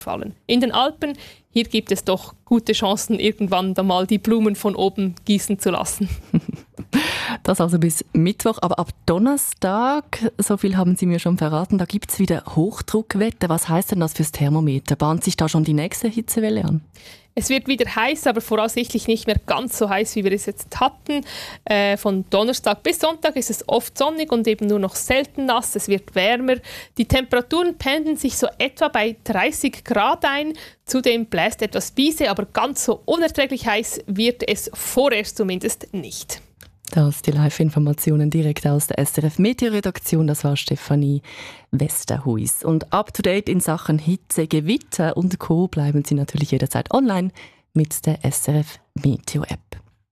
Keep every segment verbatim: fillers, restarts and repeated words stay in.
fallen. In den Alpen, hier gibt es doch gute Chancen, irgendwann da mal die Blumen von oben gießen zu lassen. Das also bis Mittwoch, aber ab Donnerstag, so viel haben Sie mir schon verraten, da gibt es wieder Hochdruckwetter. Was heißt denn das fürs Thermometer? Bahnt sich da schon die nächste Hitzewelle an? Es wird wieder heiß, aber voraussichtlich nicht mehr ganz so heiß, wie wir es jetzt hatten. Äh, von Donnerstag bis Sonntag ist es oft sonnig und eben nur noch selten nass. Es wird wärmer. Die Temperaturen pendeln sich so etwa bei dreißig Grad ein. Zudem bläst etwas Biese, aber ganz so unerträglich heiß wird es vorerst zumindest nicht. Das die Live-Informationen direkt aus der S R F-Meteoredaktion. Das war Stefanie Westerhuis. Und up-to-date in Sachen Hitze, Gewitter und Co. bleiben Sie natürlich jederzeit online mit der S R F-Meteo-App.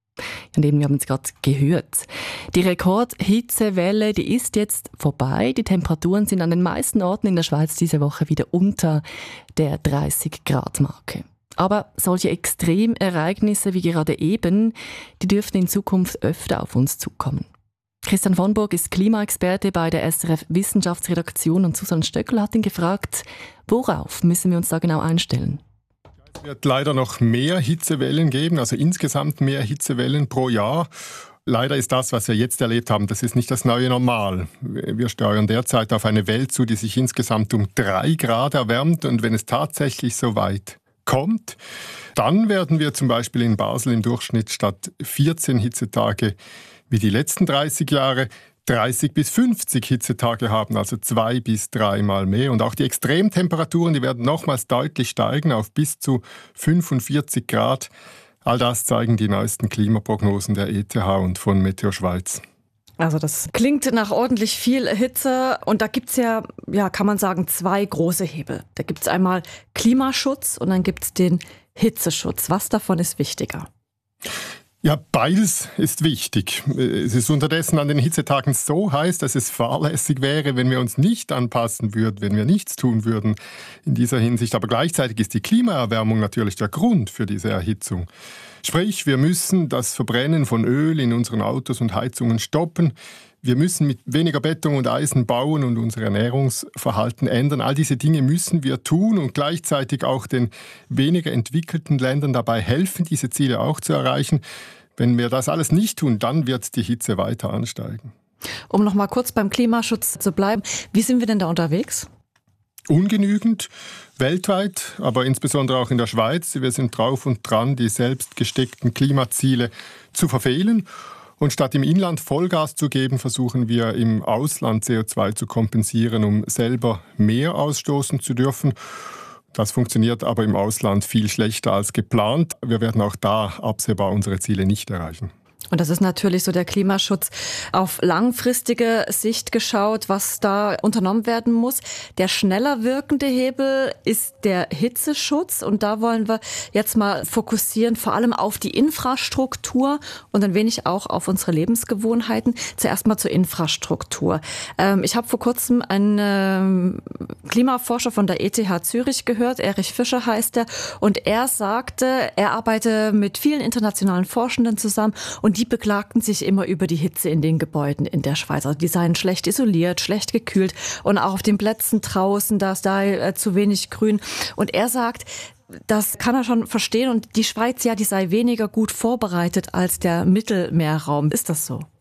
Und eben, wir haben es gerade gehört. Die Rekordhitzewelle, die ist jetzt vorbei. Die Temperaturen sind an den meisten Orten in der Schweiz diese Woche wieder unter der dreißig Grad Marke. Aber solche Extremereignisse wie gerade eben, die dürften in Zukunft öfter auf uns zukommen. Christian von Burg ist Klimaexperte bei der S R F Wissenschaftsredaktion und Susanne Stöckl hat ihn gefragt, worauf müssen wir uns da genau einstellen? Es wird leider noch mehr Hitzewellen geben, also insgesamt mehr Hitzewellen pro Jahr. Leider ist das, was wir jetzt erlebt haben, das ist nicht das neue Normal. Wir steuern derzeit auf eine Welt zu, die sich insgesamt um drei Grad erwärmt. Und wenn es tatsächlich so weit kommt, dann werden wir zum Beispiel in Basel im Durchschnitt statt vierzehn Hitzetage wie die letzten dreißig Jahre dreißig bis fünfzig Hitzetage haben, also zwei bis dreimal mehr. Und auch die Extremtemperaturen, die werden nochmals deutlich steigen auf bis zu fünfundvierzig Grad. All das zeigen die neuesten Klimaprognosen der E T H und von Meteo Schweiz. Also das klingt nach ordentlich viel Hitze und da gibt's ja, ja, kann man sagen, zwei große Hebel. Da gibt's einmal Klimaschutz und dann gibt's den Hitzeschutz. Was davon ist wichtiger? Ja, beides ist wichtig. Es ist unterdessen an den Hitzetagen so heiß, dass es fahrlässig wäre, wenn wir uns nicht anpassen würden, wenn wir nichts tun würden in dieser Hinsicht. Aber gleichzeitig ist die Klimaerwärmung natürlich der Grund für diese Erhitzung. Sprich, wir müssen das Verbrennen von Öl in unseren Autos und Heizungen stoppen. Wir müssen mit weniger Beton und Eisen bauen und unser Ernährungsverhalten ändern. All diese Dinge müssen wir tun und gleichzeitig auch den weniger entwickelten Ländern dabei helfen, diese Ziele auch zu erreichen. Wenn wir das alles nicht tun, dann wird die Hitze weiter ansteigen. Um noch mal kurz beim Klimaschutz zu bleiben, wie sind wir denn da unterwegs? Ungenügend, weltweit, aber insbesondere auch in der Schweiz. Wir sind drauf und dran, die selbst gesteckten Klimaziele zu verfehlen. Und statt im Inland Vollgas zu geben, versuchen wir im Ausland C O zwei zu kompensieren, um selber mehr ausstoßen zu dürfen. Das funktioniert aber im Ausland viel schlechter als geplant. Wir werden auch da absehbar unsere Ziele nicht erreichen. Und das ist natürlich so der Klimaschutz auf langfristige Sicht geschaut, was da unternommen werden muss. Der schneller wirkende Hebel ist der Hitzeschutz. Und da wollen wir jetzt mal fokussieren, vor allem auf die Infrastruktur und ein wenig auch auf unsere Lebensgewohnheiten. Zuerst mal zur Infrastruktur. Ähm, ich habe vor kurzem einen ähm, Klimaforscher von der E T H Zürich gehört, Erich Fischer heißt er. Und er sagte, er arbeite mit vielen internationalen Forschenden zusammen und die beklagten sich immer über die Hitze in den Gebäuden in der Schweiz. Also die seien schlecht isoliert, schlecht gekühlt und auch auf den Plätzen draußen, da ist da äh, zu wenig Grün. Und er sagt, das kann er schon verstehen und die Schweiz, ja, die sei weniger gut vorbereitet als der Mittelmeerraum. Ist das so?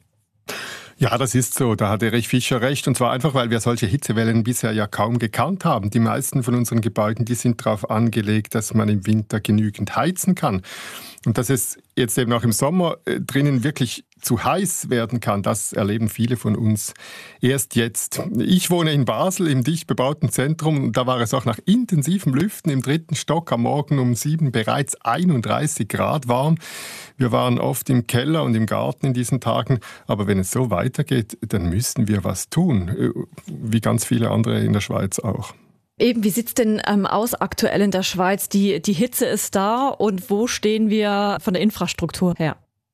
Ja, das ist so. Da hat Erich Fischer recht. Und zwar einfach, weil wir solche Hitzewellen bisher ja kaum gekannt haben. Die meisten von unseren Gebäuden, die sind darauf angelegt, dass man im Winter genügend heizen kann. Und dass es jetzt eben auch im Sommer äh, drinnen wirklich zu heiß werden kann, das erleben viele von uns erst jetzt. Ich wohne in Basel im dicht bebauten Zentrum. Da war es auch nach intensivem Lüften im dritten Stock am Morgen um sieben bereits einunddreißig Grad warm. Wir waren oft im Keller und im Garten in diesen Tagen. Aber wenn es so weitergeht, dann müssen wir was tun, wie ganz viele andere in der Schweiz auch. Eben, wie sieht's denn ähm, aus aktuell in der Schweiz? Die, die Hitze ist da und wo stehen wir von der Infrastruktur her?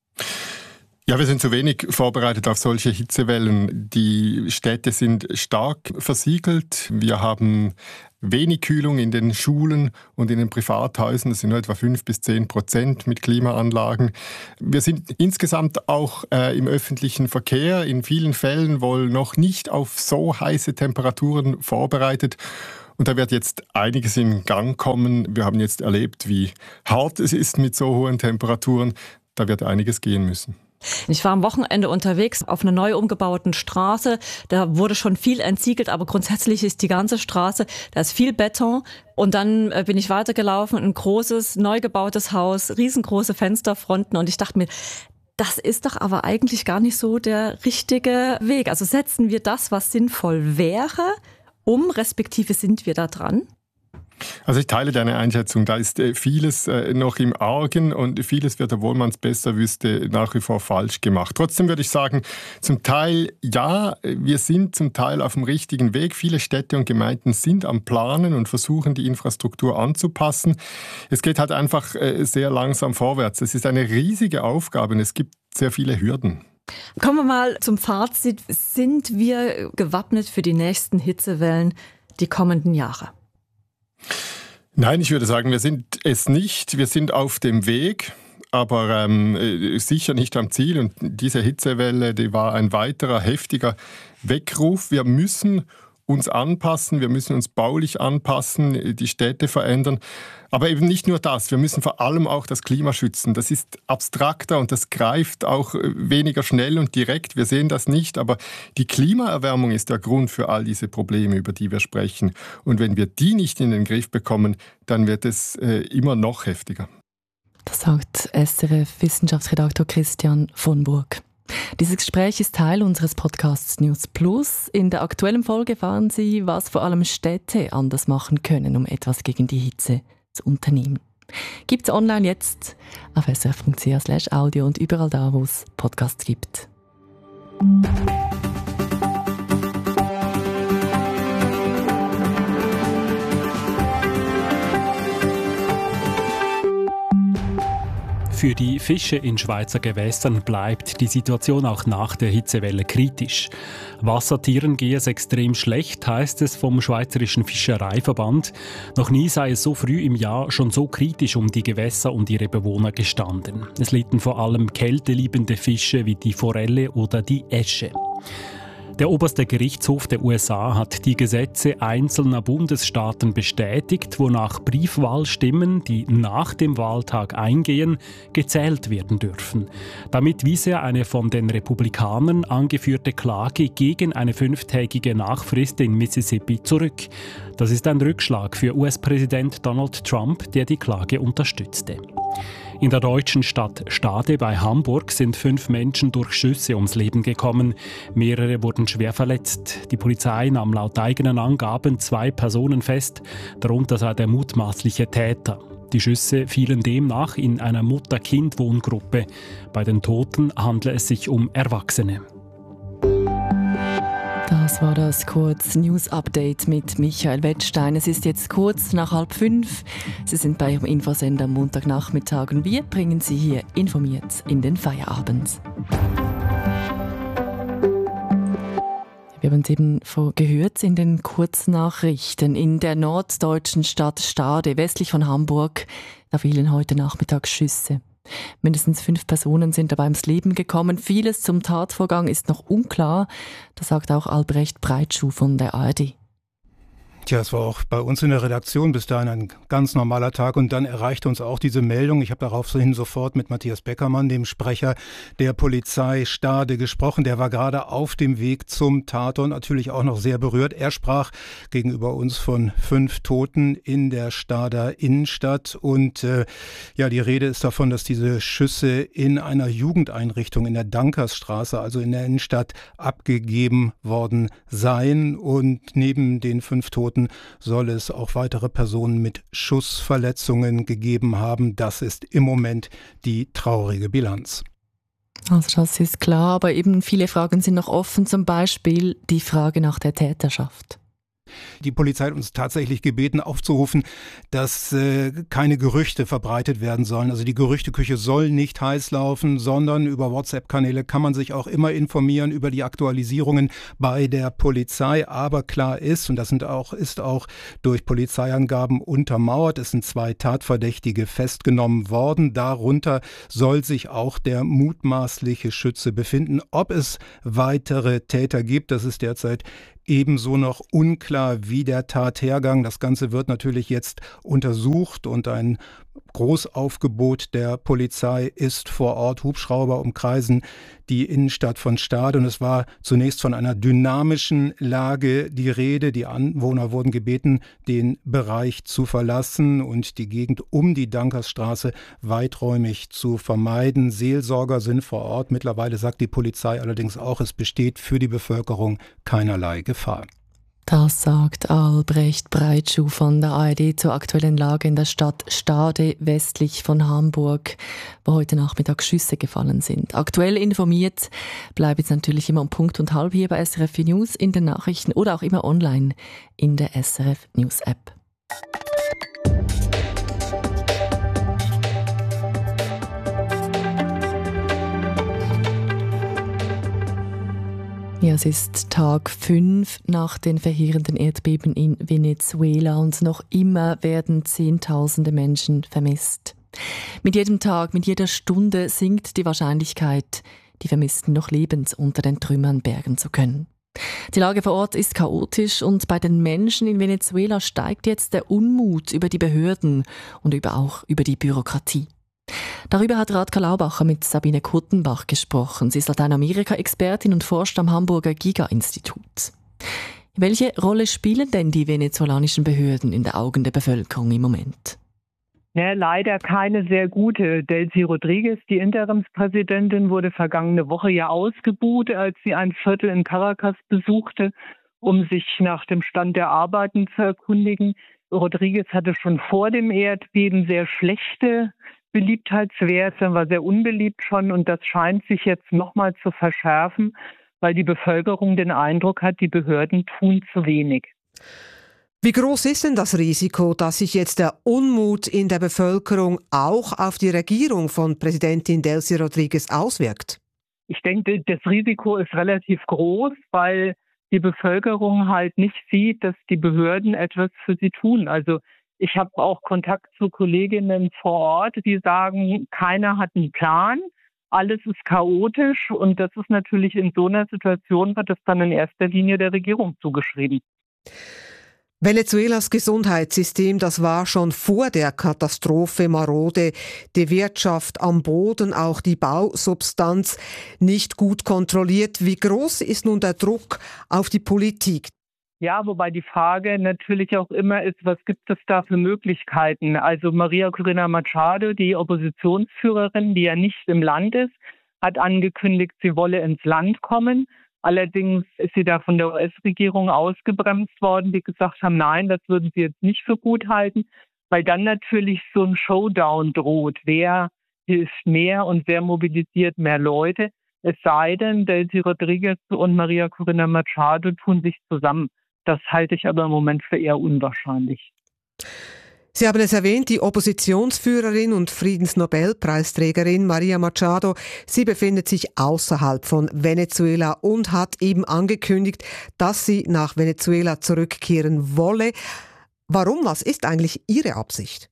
Ja, wir sind zu wenig vorbereitet auf solche Hitzewellen. Die Städte sind stark versiegelt. Wir haben wenig Kühlung in den Schulen und in den Privathäusern. Das sind nur etwa fünf bis zehn Prozent mit Klimaanlagen. Wir sind insgesamt auch äh, im öffentlichen Verkehr in vielen Fällen wohl noch nicht auf so heiße Temperaturen vorbereitet. Und da wird jetzt einiges in Gang kommen. Wir haben jetzt erlebt, wie hart es ist mit so hohen Temperaturen. Da wird einiges gehen müssen. Ich war am Wochenende unterwegs auf einer neu umgebauten Straße. Da wurde schon viel entsiegelt, aber grundsätzlich ist die ganze Straße, da ist viel Beton. Und dann bin ich weitergelaufen, ein großes, neu gebautes Haus, riesengroße Fensterfronten. Und ich dachte mir, das ist doch aber eigentlich gar nicht so der richtige Weg. Also setzen wir das, was sinnvoll wäre, um, respektive sind wir da dran? Also ich teile deine Einschätzung, da ist vieles noch im Argen und vieles wird, obwohl man es besser wüsste, nach wie vor falsch gemacht. Trotzdem würde ich sagen, zum Teil ja, wir sind zum Teil auf dem richtigen Weg. Viele Städte und Gemeinden sind am Planen und versuchen, die Infrastruktur anzupassen. Es geht halt einfach sehr langsam vorwärts. Es ist eine riesige Aufgabe und es gibt sehr viele Hürden. Kommen wir mal zum Fazit. Sind wir gewappnet für die nächsten Hitzewellen die kommenden Jahre? Nein, ich würde sagen, wir sind es nicht. Wir sind auf dem Weg, aber ähm, sicher nicht am Ziel. Und diese Hitzewelle, die war ein weiterer heftiger Weckruf. Wir müssen uns anpassen, wir müssen uns baulich anpassen, die Städte verändern. Aber eben nicht nur das, wir müssen vor allem auch das Klima schützen. Das ist abstrakter und das greift auch weniger schnell und direkt. Wir sehen das nicht, aber die Klimaerwärmung ist der Grund für all diese Probleme, über die wir sprechen. Und wenn wir die nicht in den Griff bekommen, dann wird es äh, immer noch heftiger. Das sagt S R F-Wissenschaftsredaktor Christian von Burg. Dieses Gespräch ist Teil unseres Podcasts News Plus. In der aktuellen Folge erfahren Sie, was vor allem Städte anders machen können, um etwas gegen die Hitze zu unternehmen. Gibt's online jetzt auf s r f punkt c h slash audio und überall da, wo es Podcasts gibt. Für die Fische in Schweizer Gewässern bleibt die Situation auch nach der Hitzewelle kritisch. Wassertieren gehe es extrem schlecht, heißt es vom Schweizerischen Fischereiverband. Noch nie sei es so früh im Jahr schon so kritisch um die Gewässer und ihre Bewohner gestanden. Es litten vor allem kälteliebende Fische wie die Forelle oder die Äsche. Der oberste Gerichtshof der U S A hat die Gesetze einzelner Bundesstaaten bestätigt, wonach Briefwahlstimmen, die nach dem Wahltag eingehen, gezählt werden dürfen. Damit wies er eine von den Republikanern angeführte Klage gegen eine fünftägige Nachfrist in Mississippi zurück. Das ist ein Rückschlag für U S-Präsident Donald Trump, der die Klage unterstützte. In der deutschen Stadt Stade bei Hamburg sind fünf Menschen durch Schüsse ums Leben gekommen. Mehrere wurden schwer verletzt. Die Polizei nahm laut eigenen Angaben zwei Personen fest, darunter sei der mutmaßliche Täter. Die Schüsse fielen demnach in einer Mutter-Kind-Wohngruppe. Bei den Toten handle es sich um Erwachsene. Das war das kurz News-Update mit Michael Wettstein. Es ist jetzt kurz nach halb fünf. Sie sind bei Ihrem Infosender am Montagnachmittag und wir bringen Sie hier informiert in den Feierabend. Wir haben es eben gehört in den Kurznachrichten. In der norddeutschen Stadt Stade, westlich von Hamburg, da fielen heute Nachmittag Schüsse. Mindestens fünf Personen sind dabei ums Leben gekommen. Vieles zum Tatvorgang ist noch unklar. Das sagt auch Albrecht Breitschuh von der A R D. Tja, es war auch bei uns in der Redaktion bis dahin ein ganz normaler Tag und dann erreichte uns auch diese Meldung. Ich habe daraufhin sofort mit Matthias Beckermann, dem Sprecher der Polizei Stade, gesprochen. Der war gerade auf dem Weg zum Tatort, natürlich auch noch sehr berührt. Er sprach gegenüber uns von fünf Toten in der Stader Innenstadt und äh, ja, die Rede ist davon, dass diese Schüsse in einer Jugendeinrichtung in der Dankersstraße, also in der Innenstadt, abgegeben worden seien und neben den fünf Toten soll es auch weitere Personen mit Schussverletzungen gegeben haben. Das ist im Moment die traurige Bilanz. Also das ist klar, aber eben viele Fragen sind noch offen, zum Beispiel die Frage nach der Täterschaft. Die Polizei hat uns tatsächlich gebeten, aufzurufen, dass äh, keine Gerüchte verbreitet werden sollen. Also die Gerüchteküche soll nicht heiß laufen, sondern über WhatsApp-Kanäle kann man sich auch immer informieren über die Aktualisierungen bei der Polizei. Aber klar ist, und das sind auch, ist auch durch Polizeiangaben untermauert, es sind zwei Tatverdächtige festgenommen worden. Darunter soll sich auch der mutmaßliche Schütze befinden. Ob es weitere Täter gibt, das ist derzeit ebenso noch unklar wie der Tathergang. Das Ganze wird natürlich jetzt untersucht und ein Großaufgebot der Polizei ist vor Ort. Hubschrauber umkreisen die Innenstadt von Stade und es war zunächst von einer dynamischen Lage die Rede. Die Anwohner wurden gebeten, den Bereich zu verlassen und die Gegend um die Dankersstraße weiträumig zu vermeiden. Seelsorger sind vor Ort. Mittlerweile sagt die Polizei allerdings auch, es besteht für die Bevölkerung keinerlei Gefahr. Das sagt Albrecht Breitschuh von der A R D zur aktuellen Lage in der Stadt Stade westlich von Hamburg, wo heute Nachmittag Schüsse gefallen sind. Aktuell informiert bleibt jetzt natürlich immer um Punkt und halb hier bei S R F News in den Nachrichten oder auch immer online in der S R F News App. Ja, es ist Tag fünf nach den verheerenden Erdbeben in Venezuela und noch immer werden Zehntausende Menschen vermisst. Mit jedem Tag, mit jeder Stunde sinkt die Wahrscheinlichkeit, die Vermissten noch lebend unter den Trümmern bergen zu können. Die Lage vor Ort ist chaotisch und bei den Menschen in Venezuela steigt jetzt der Unmut über die Behörden und über auch über die Bürokratie. Darüber hat Radka Laubacher mit Sabine Kuttenbach gesprochen. Sie ist Lateinamerika-Expertin und forscht am Hamburger Giga-Institut. Welche Rolle spielen denn die venezolanischen Behörden in den Augen der Bevölkerung im Moment? Ja, leider keine sehr gute. Delcy Rodriguez, die Interimspräsidentin, wurde vergangene Woche ja ausgebuht, als sie ein Viertel in Caracas besuchte, um sich nach dem Stand der Arbeiten zu erkundigen. Rodriguez hatte schon vor dem Erdbeben sehr schlechte Beliebtheitswerte, war sehr unbeliebt schon und das scheint sich jetzt nochmal zu verschärfen, weil die Bevölkerung den Eindruck hat, die Behörden tun zu wenig. Wie groß ist denn das Risiko, dass sich jetzt der Unmut in der Bevölkerung auch auf die Regierung von Präsidentin Delcy Rodriguez auswirkt? Ich denke, das Risiko ist relativ groß, weil die Bevölkerung halt nicht sieht, dass die Behörden etwas für sie tun. Also ich habe auch Kontakt zu Kolleginnen vor Ort, die sagen, keiner hat einen Plan, alles ist chaotisch und das ist natürlich in so einer Situation, wird das dann in erster Linie der Regierung zugeschrieben. Venezuelas Gesundheitssystem, das war schon vor der Katastrophe marode, die Wirtschaft am Boden, auch die Bausubstanz nicht gut kontrolliert. Wie groß ist nun der Druck auf die Politik? Ja, wobei die Frage natürlich auch immer ist, was gibt es da für Möglichkeiten? Also Maria Corina Machado, die Oppositionsführerin, die ja nicht im Land ist, hat angekündigt, sie wolle ins Land kommen. Allerdings ist sie da von der U S-Regierung ausgebremst worden, die gesagt haben, nein, das würden sie jetzt nicht für gut halten, weil dann natürlich so ein Showdown droht. Wer hilft mehr und wer mobilisiert mehr Leute? Es sei denn, Delcy Rodriguez und Maria Corina Machado tun sich zusammen. Das halte ich aber im Moment für eher unwahrscheinlich. Sie haben es erwähnt, die Oppositionsführerin und Friedensnobelpreisträgerin Maria Machado, sie befindet sich außerhalb von Venezuela und hat eben angekündigt, dass sie nach Venezuela zurückkehren wolle. Warum? Was ist eigentlich ihre Absicht?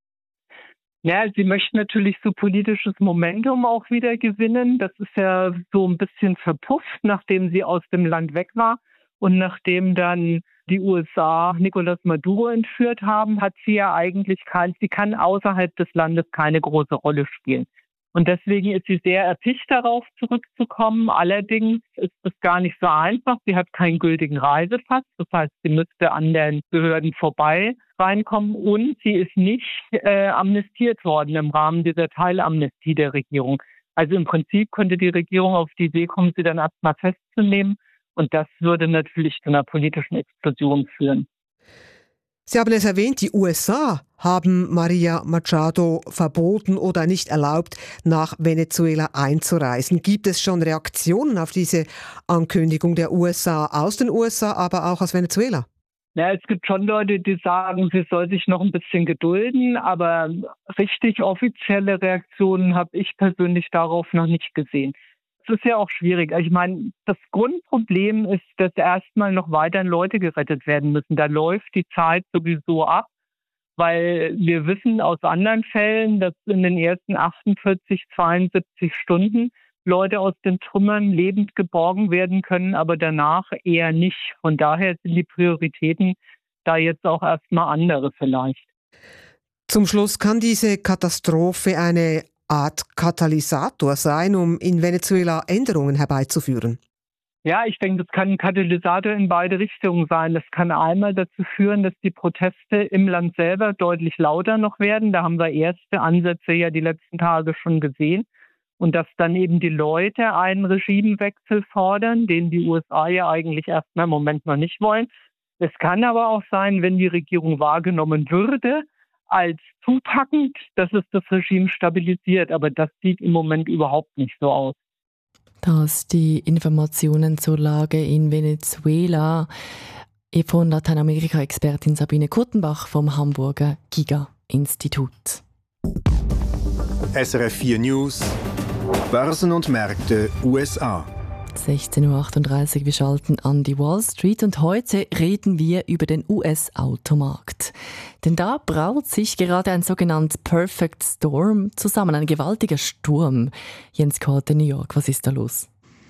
Ja, sie möchte natürlich so politisches Momentum auch wieder gewinnen. Das ist ja so ein bisschen verpufft, nachdem sie aus dem Land weg war. Und nachdem dann die U S A Nicolás Maduro entführt haben, hat sie ja eigentlich kein, sie kann außerhalb des Landes keine große Rolle spielen. Und deswegen ist sie sehr erpicht darauf, zurückzukommen. Allerdings ist es gar nicht so einfach. Sie hat keinen gültigen Reisepass. Das heißt, sie müsste an den Behörden vorbei reinkommen. Und sie ist nicht äh, amnestiert worden im Rahmen dieser Teilamnestie der Regierung. Also im Prinzip könnte die Regierung auf die Idee kommen, sie dann erstmal festzunehmen. Und das würde natürlich zu einer politischen Explosion führen. Sie haben es erwähnt, die U S A haben Maria Machado verboten oder nicht erlaubt, nach Venezuela einzureisen. Gibt es schon Reaktionen auf diese Ankündigung der U S A aus den U S A, aber auch aus Venezuela? Ja, es gibt schon Leute, die sagen, sie soll sich noch ein bisschen gedulden, aber richtig offizielle Reaktionen habe ich persönlich darauf noch nicht gesehen. Es ist ja auch schwierig. Ich meine, das Grundproblem ist, dass erstmal noch weiterhin Leute gerettet werden müssen. Da läuft die Zeit sowieso ab, weil wir wissen aus anderen Fällen, dass in den ersten achtundvierzig, zweiundsiebzig Stunden Leute aus den Trümmern lebend geborgen werden können, aber danach eher nicht. Von daher sind die Prioritäten da jetzt auch erstmal andere vielleicht. Zum Schluss, kann diese Katastrophe eine Art Katalysator sein, um in Venezuela Änderungen herbeizuführen? Ja, ich denke, das kann ein Katalysator in beide Richtungen sein. Das kann einmal dazu führen, dass die Proteste im Land selber deutlich lauter noch werden. Da haben wir erste Ansätze ja die letzten Tage schon gesehen. Und dass dann eben die Leute einen Regimewechsel fordern, den die U S A ja eigentlich erstmal im Moment noch nicht wollen. Es kann aber auch sein, wenn die Regierung wahrgenommen würde, als zupackend, dass es das Regime stabilisiert. Aber das sieht im Moment überhaupt nicht so aus. Das die Informationen zur Lage in Venezuela von Lateinamerika-Expertin Sabine Kurtenbach vom Hamburger Giga-Institut. S R F vier News, Börsen und Märkte U S A. sechzehn Uhr achtunddreißig, wir schalten an die Wall Street und heute reden wir über den U S-Automarkt. Denn da braut sich gerade ein sogenannter Perfect Storm zusammen, ein gewaltiger Sturm. Jens Korte, New York, was ist da los?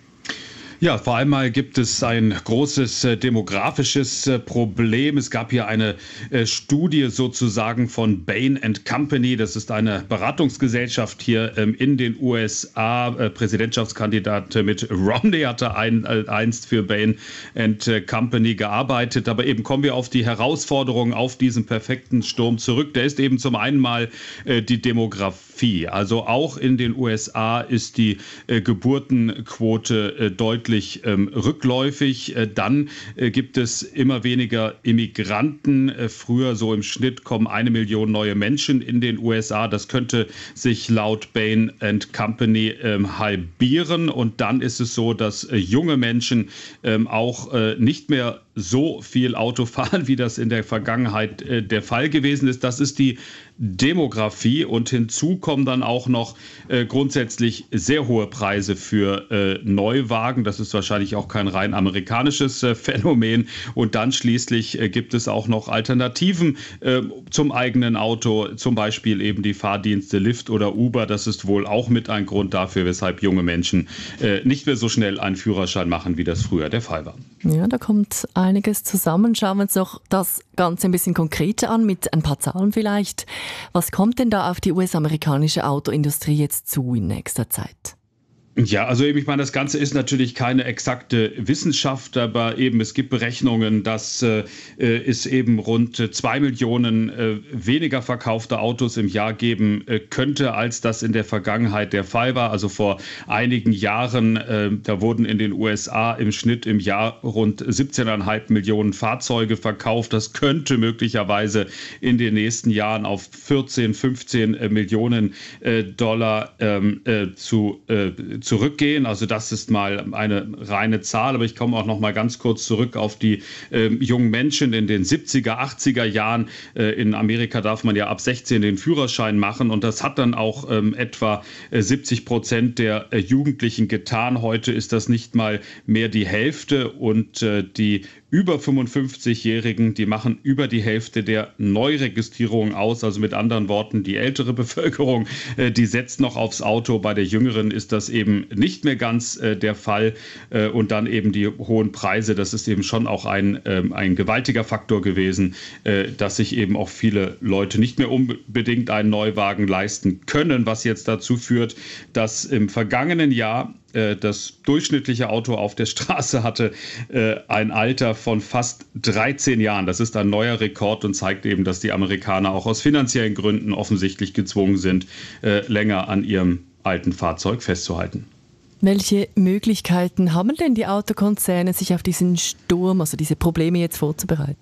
Ja, vor allem gibt es ein großes äh, demografisches äh, Problem. Es gab hier eine äh, Studie sozusagen von Bain and Company. Das ist eine Beratungsgesellschaft hier ähm, in den U S A. Äh, Präsidentschaftskandidat Mitt Romney hatte ein, äh, einst für Bain and Company gearbeitet. Aber eben kommen wir auf die Herausforderungen auf diesen perfekten Sturm zurück. Der ist eben zum einen mal äh, die Demografie. Also auch in den U S A ist die äh, Geburtenquote äh, deutlich Ähm, rückläufig. Äh, dann äh, gibt es immer weniger Immigranten. Äh, früher so im Schnitt kommen eine Million neue Menschen in den U S A. Das könnte sich laut Bain and Company ähm, halbieren. Und dann ist es so, dass äh, junge Menschen ähm, auch äh, nicht mehr so viel Auto fahren, wie das in der Vergangenheit äh, der Fall gewesen ist. Das ist die Demografie und hinzu kommen dann auch noch äh, grundsätzlich sehr hohe Preise für äh, Neuwagen. Das ist wahrscheinlich auch kein rein amerikanisches äh, Phänomen. Und dann schließlich äh, gibt es auch noch Alternativen äh, zum eigenen Auto, zum Beispiel eben die Fahrdienste Lyft oder Uber. Das ist wohl auch mit ein Grund dafür, weshalb junge Menschen äh, nicht mehr so schnell einen Führerschein machen, wie das früher der Fall war. Ja, da kommt einiges zusammen. Schauen wir uns doch das Ganze ein bisschen konkreter an, mit ein paar Zahlen vielleicht. Was kommt denn da auf die U S-amerikanische Autoindustrie jetzt zu in nächster Zeit? Ja, also eben, ich meine, das Ganze ist natürlich keine exakte Wissenschaft, aber eben es gibt Berechnungen, dass äh, es eben rund zwei Millionen äh, weniger verkaufte Autos im Jahr geben äh, könnte, als das in der Vergangenheit der Fall war. Also vor einigen Jahren, äh, da wurden in den U S A im Schnitt im Jahr rund siebzehn Komma fünf Millionen Fahrzeuge verkauft. Das könnte möglicherweise in den nächsten Jahren auf vierzehn, fünfzehn Millionen äh, Dollar ähm, äh, zu äh, zurückgehen. Also das ist mal eine reine Zahl, aber ich komme auch noch mal ganz kurz zurück auf die äh, jungen Menschen in den siebziger, achtziger Jahren. Äh, in Amerika darf man ja ab sechzehn den Führerschein machen und das hat dann auch ähm, etwa äh, siebzig Prozent der äh, Jugendlichen getan. Heute ist das nicht mal mehr die Hälfte und äh, die über fünfundfünfzigjährigen, die machen über die Hälfte der Neuregistrierungen aus. Also mit anderen Worten, die ältere Bevölkerung, äh, die setzt noch aufs Auto. Bei der jüngeren ist das eben nicht mehr ganz äh, der Fall. Äh, und dann eben die hohen Preise. Das ist eben schon auch ein, ähm, ein gewaltiger Faktor gewesen, äh, dass sich eben auch viele Leute nicht mehr unbedingt einen Neuwagen leisten können, was jetzt dazu führt, dass im vergangenen Jahr das durchschnittliche Auto auf der Straße hatte äh, ein Alter von fast dreizehn Jahren. Das ist ein neuer Rekord und zeigt eben, dass die Amerikaner auch aus finanziellen Gründen offensichtlich gezwungen sind, äh, länger an ihrem alten Fahrzeug festzuhalten. Welche Möglichkeiten haben denn die Autokonzerne, sich auf diesen Sturm, also diese Probleme jetzt vorzubereiten?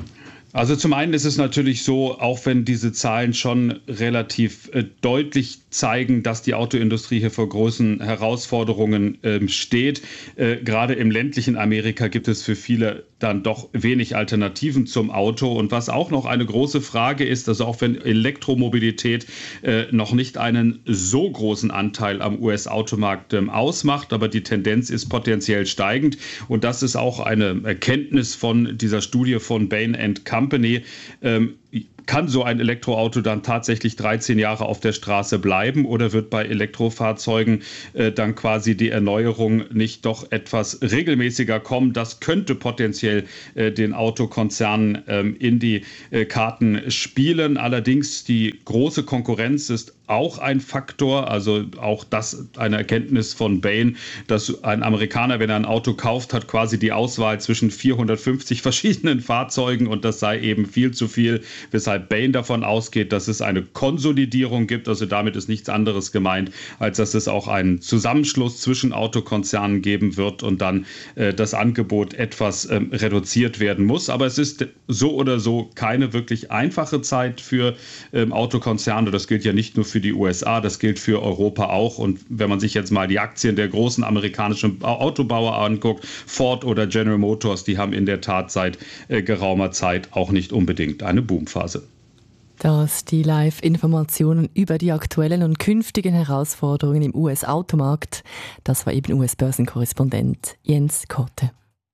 Also zum einen ist es natürlich so, auch wenn diese Zahlen schon relativ äh, deutlich zeigen, dass die Autoindustrie hier vor großen Herausforderungen äh, steht. Äh, gerade im ländlichen Amerika gibt es für viele dann doch wenig Alternativen zum Auto. Und was auch noch eine große Frage ist, also auch wenn Elektromobilität äh, noch nicht einen so großen Anteil am U S-Automarkt ähm, ausmacht, aber die Tendenz ist potenziell steigend. Und das ist auch eine Erkenntnis von dieser Studie von Bain and Company. Ähm, kann so ein Elektroauto dann tatsächlich dreizehn Jahre auf der Straße bleiben oder wird bei Elektrofahrzeugen äh, dann quasi die Erneuerung nicht doch etwas regelmäßiger kommen? Das könnte potenziell äh, den Autokonzernen ähm, in die äh, Karten spielen. Allerdings die große Konkurrenz ist auch ein Faktor, also auch das eine Erkenntnis von Bain, dass ein Amerikaner, wenn er ein Auto kauft, hat quasi die Auswahl zwischen vierhundertfünfzig verschiedenen Fahrzeugen und das sei eben viel zu viel, weshalb Bain davon ausgeht, dass es eine Konsolidierung gibt. Also damit ist nichts anderes gemeint, als dass es auch einen Zusammenschluss zwischen Autokonzernen geben wird und dann äh, das Angebot etwas ähm, reduziert werden muss. Aber es ist so oder so keine wirklich einfache Zeit für ähm, Autokonzerne. Das gilt ja nicht nur für die U S A, das gilt für Europa auch. Und wenn man sich jetzt mal die Aktien der großen amerikanischen Autobauer anguckt, Ford oder General Motors, die haben in der Tat seit äh, geraumer Zeit auch nicht unbedingt eine Boomphase. Das die Live-Informationen über die aktuellen und künftigen Herausforderungen im U S-Automarkt. Das war eben U S-Börsenkorrespondent Jens Kotte.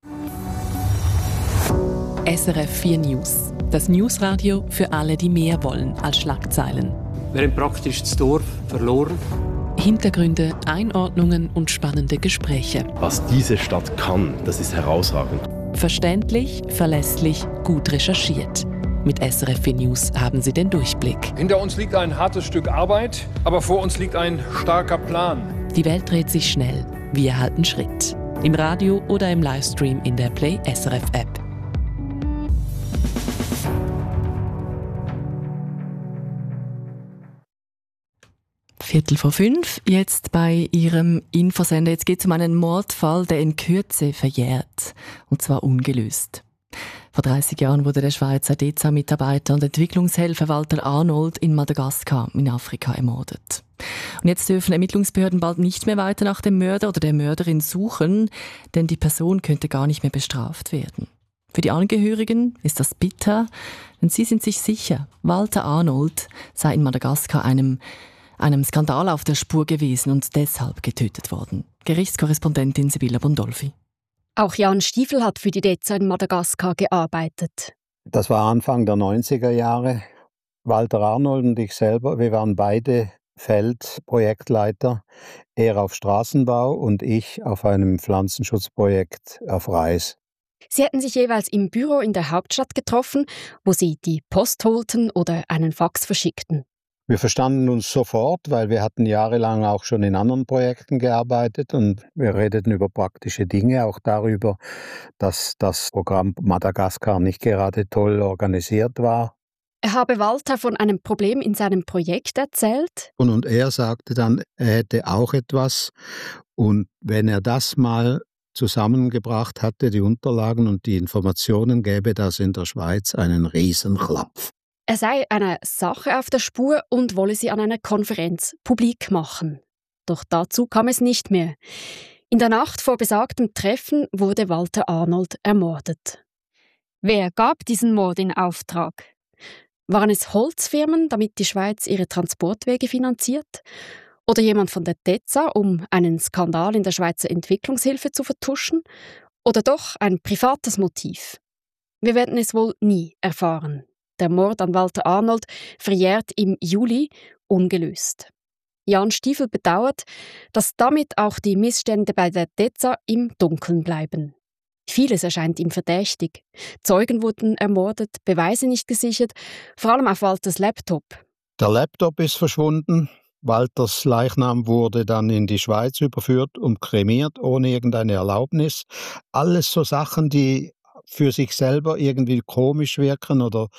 S R F vier News. Das Newsradio für alle, die mehr wollen als Schlagzeilen. Wir haben praktisch das Dorf verloren. Hintergründe, Einordnungen und spannende Gespräche. Was diese Stadt kann, das ist herausragend. Verständlich, verlässlich, gut recherchiert. Mit S R F vier News haben Sie den Durchblick. Hinter uns liegt ein hartes Stück Arbeit, aber vor uns liegt ein starker Plan. Die Welt dreht sich schnell. Wir halten Schritt. Im Radio oder im Livestream in der Play S R F App. Viertel vor fünf, jetzt bei Ihrem Infosender. Jetzt geht es um einen Mordfall, der in Kürze verjährt. Und zwar ungelöst. Vor dreißig Jahren wurde der Schweizer D E Z A-Mitarbeiter und Entwicklungshelfer Walter Arnold in Madagaskar in Afrika ermordet. Und jetzt dürfen Ermittlungsbehörden bald nicht mehr weiter nach dem Mörder oder der Mörderin suchen, denn die Person könnte gar nicht mehr bestraft werden. Für die Angehörigen ist das bitter, denn sie sind sich sicher, Walter Arnold sei in Madagaskar einem einem Skandal auf der Spur gewesen und deshalb getötet worden. Gerichtskorrespondentin Sibylla Bondolfi. Auch Jan Stiefel hat für die D E Z A in Madagaskar gearbeitet. Das war Anfang der neunziger Jahre. Walter Arnold und ich selber, wir waren beide Feldprojektleiter. Er auf Straßenbau und ich auf einem Pflanzenschutzprojekt auf Reis. Sie hätten sich jeweils im Büro in der Hauptstadt getroffen, wo sie die Post holten oder einen Fax verschickten. Wir verstanden uns sofort, weil wir hatten jahrelang auch schon in anderen Projekten gearbeitet und wir redeten über praktische Dinge, auch darüber, dass das Programm Madagaskar nicht gerade toll organisiert war. Er habe Walter von einem Problem in seinem Projekt erzählt. Und, und er sagte dann, er hätte auch etwas und wenn er das mal zusammengebracht hatte, die Unterlagen und die Informationen, gäbe das in der Schweiz einen Riesenklapf. Er sei einer Sache auf der Spur und wolle sie an einer Konferenz publik machen. Doch dazu kam es nicht mehr. In der Nacht vor besagtem Treffen wurde Walter Arnold ermordet. Wer gab diesen Mord in Auftrag? Waren es Holzfirmen, damit die Schweiz ihre Transportwege finanziert? Oder jemand von der D E Z A, um einen Skandal in der Schweizer Entwicklungshilfe zu vertuschen? Oder doch ein privates Motiv? Wir werden es wohl nie erfahren. Der Mord an Walter Arnold verjährt im Juli ungelöst. Jan Stiefel bedauert, dass damit auch die Missstände bei der D E Z A im Dunkeln bleiben. Vieles erscheint ihm verdächtig. Zeugen wurden ermordet, Beweise nicht gesichert, vor allem auf Walters Laptop. Der Laptop ist verschwunden. Walters Leichnam wurde dann in die Schweiz überführt und kremiert, ohne irgendeine Erlaubnis. Alles so Sachen, die für sich selber irgendwie komisch wirken oder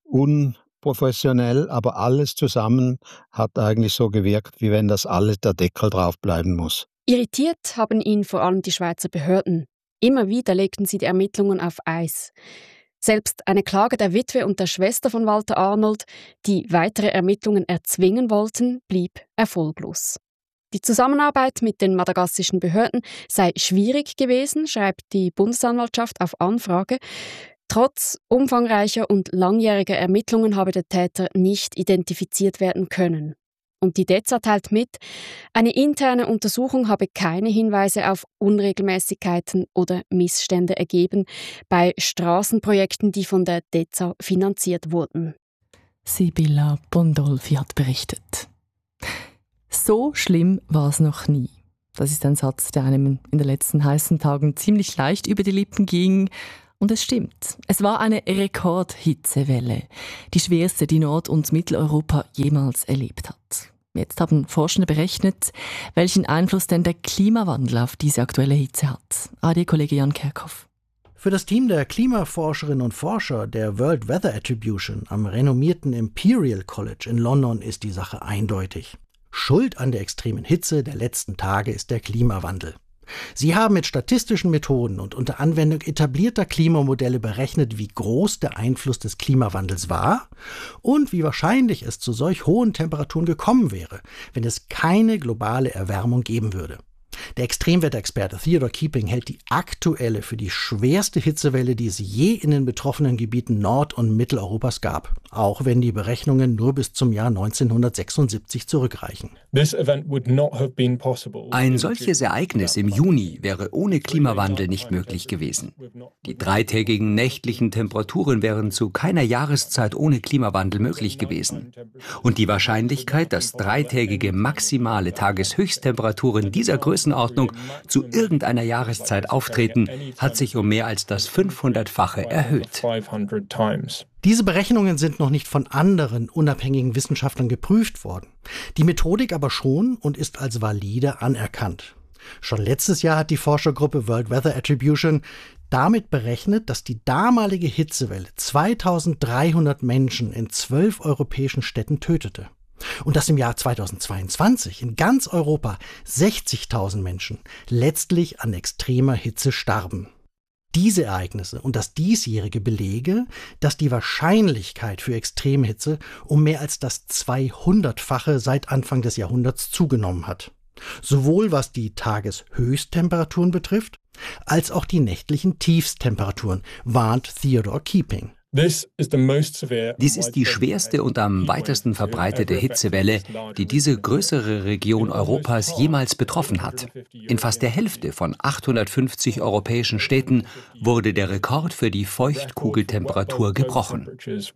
unprofessionell, aber alles zusammen hat eigentlich so gewirkt, wie wenn das alles der Deckel drauf bleiben muss. Irritiert haben ihn vor allem die Schweizer Behörden. Immer wieder legten sie die Ermittlungen auf Eis. Selbst eine Klage der Witwe und der Schwester von Walter Arnold, die weitere Ermittlungen erzwingen wollten, blieb erfolglos. Die Zusammenarbeit mit den madagassischen Behörden sei schwierig gewesen, schreibt die Bundesanwaltschaft auf Anfrage. Trotz umfangreicher und langjähriger Ermittlungen habe der Täter nicht identifiziert werden können. Und die D E Z A teilt mit, eine interne Untersuchung habe keine Hinweise auf Unregelmäßigkeiten oder Missstände ergeben bei Straßenprojekten, die von der D E Z A finanziert wurden. Sibilla Bondolfi hat berichtet. So schlimm war es noch nie. Das ist ein Satz, der einem in den letzten heißen Tagen ziemlich leicht über die Lippen ging. Und es stimmt. Es war eine Rekordhitzewelle. Die schwerste, die Nord- und Mitteleuropa jemals erlebt hat. Jetzt haben Forschende berechnet, welchen Einfluss denn der Klimawandel auf diese aktuelle Hitze hat. A R D-Kollege Jan Kerkhoff. Für das Team der Klimaforscherinnen und Forscher der World Weather Attribution am renommierten Imperial College in London ist die Sache eindeutig. Schuld an der extremen Hitze der letzten Tage ist der Klimawandel. Sie haben mit statistischen Methoden und unter Anwendung etablierter Klimamodelle berechnet, wie groß der Einfluss des Klimawandels war und wie wahrscheinlich es zu solch hohen Temperaturen gekommen wäre, wenn es keine globale Erwärmung geben würde. Der Extremwetterexperte Theodore Keeping hält die aktuelle für die schwerste Hitzewelle, die es je in den betroffenen Gebieten Nord- und Mitteleuropas gab, auch wenn die Berechnungen nur bis zum Jahr neunzehnhundertsechsundsiebzig zurückreichen. Ein solches Ereignis im Juni wäre ohne Klimawandel nicht möglich gewesen. Die dreitägigen nächtlichen Temperaturen wären zu keiner Jahreszeit ohne Klimawandel möglich gewesen. Und die Wahrscheinlichkeit, dass dreitägige maximale Tageshöchsttemperaturen dieser Größenordnung zu irgendeiner Jahreszeit auftreten, hat sich um mehr als das fünfhundertfache erhöht. Diese Berechnungen sind noch nicht von anderen unabhängigen Wissenschaftlern geprüft worden. Die Methodik aber schon und ist als valide anerkannt. Schon letztes Jahr hat die Forschergruppe World Weather Attribution damit berechnet, dass die damalige Hitzewelle zweitausenddreihundert Menschen in zwölf europäischen Städten tötete. Und dass im Jahr zweitausendzweiundzwanzig in ganz Europa sechzigtausend Menschen letztlich an extremer Hitze starben. Diese Ereignisse und das diesjährige belege, dass die Wahrscheinlichkeit für Extremhitze um mehr als das zweihundertfache seit Anfang des Jahrhunderts zugenommen hat. Sowohl was die Tageshöchsttemperaturen betrifft, als auch die nächtlichen Tiefsttemperaturen, warnt Theodore Keeping. Dies ist die schwerste und am weitesten verbreitete Hitzewelle, die diese größere Region Europas jemals betroffen hat. In fast der Hälfte von achthundertfünfzig europäischen Städten wurde der Rekord für die Feuchtkugeltemperatur gebrochen.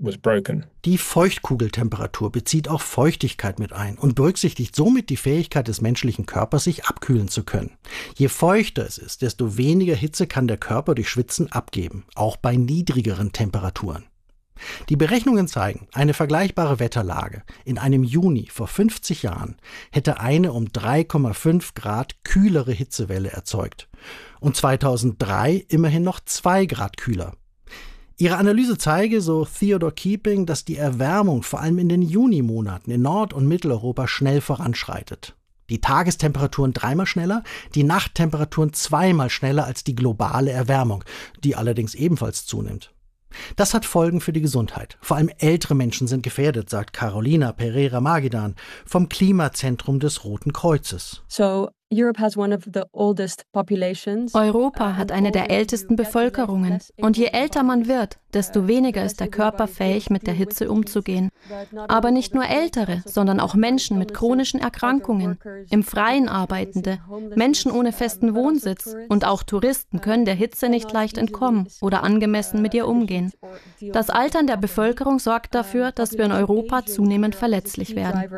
Die Feuchtkugeltemperatur bezieht auch Feuchtigkeit mit ein und berücksichtigt somit die Fähigkeit des menschlichen Körpers, sich abkühlen zu können. Je feuchter es ist, desto weniger Hitze kann der Körper durch Schwitzen abgeben, auch bei niedrigeren Temperaturen. Die Berechnungen zeigen, eine vergleichbare Wetterlage in einem Juni vor fünfzig Jahren hätte eine um drei Komma fünf Grad kühlere Hitzewelle erzeugt und zweitausenddrei immerhin noch zwei Grad kühler. Ihre Analyse zeige, so Theodore Keeping, dass die Erwärmung vor allem in den Junimonaten in Nord- und Mitteleuropa schnell voranschreitet. Die Tagestemperaturen dreimal schneller, die Nachttemperaturen zweimal schneller als die globale Erwärmung, die allerdings ebenfalls zunimmt. Das hat Folgen für die Gesundheit. Vor allem ältere Menschen sind gefährdet, sagt Carolina Pereira Magidan vom Klimazentrum des Roten Kreuzes. So Europa hat eine der ältesten Bevölkerungen. Und je älter man wird, desto weniger ist der Körper fähig, mit der Hitze umzugehen. Aber nicht nur Ältere, sondern auch Menschen mit chronischen Erkrankungen, im Freien Arbeitende, Menschen ohne festen Wohnsitz und auch Touristen können der Hitze nicht leicht entkommen oder angemessen mit ihr umgehen. Das Altern der Bevölkerung sorgt dafür, dass wir in Europa zunehmend verletzlich werden.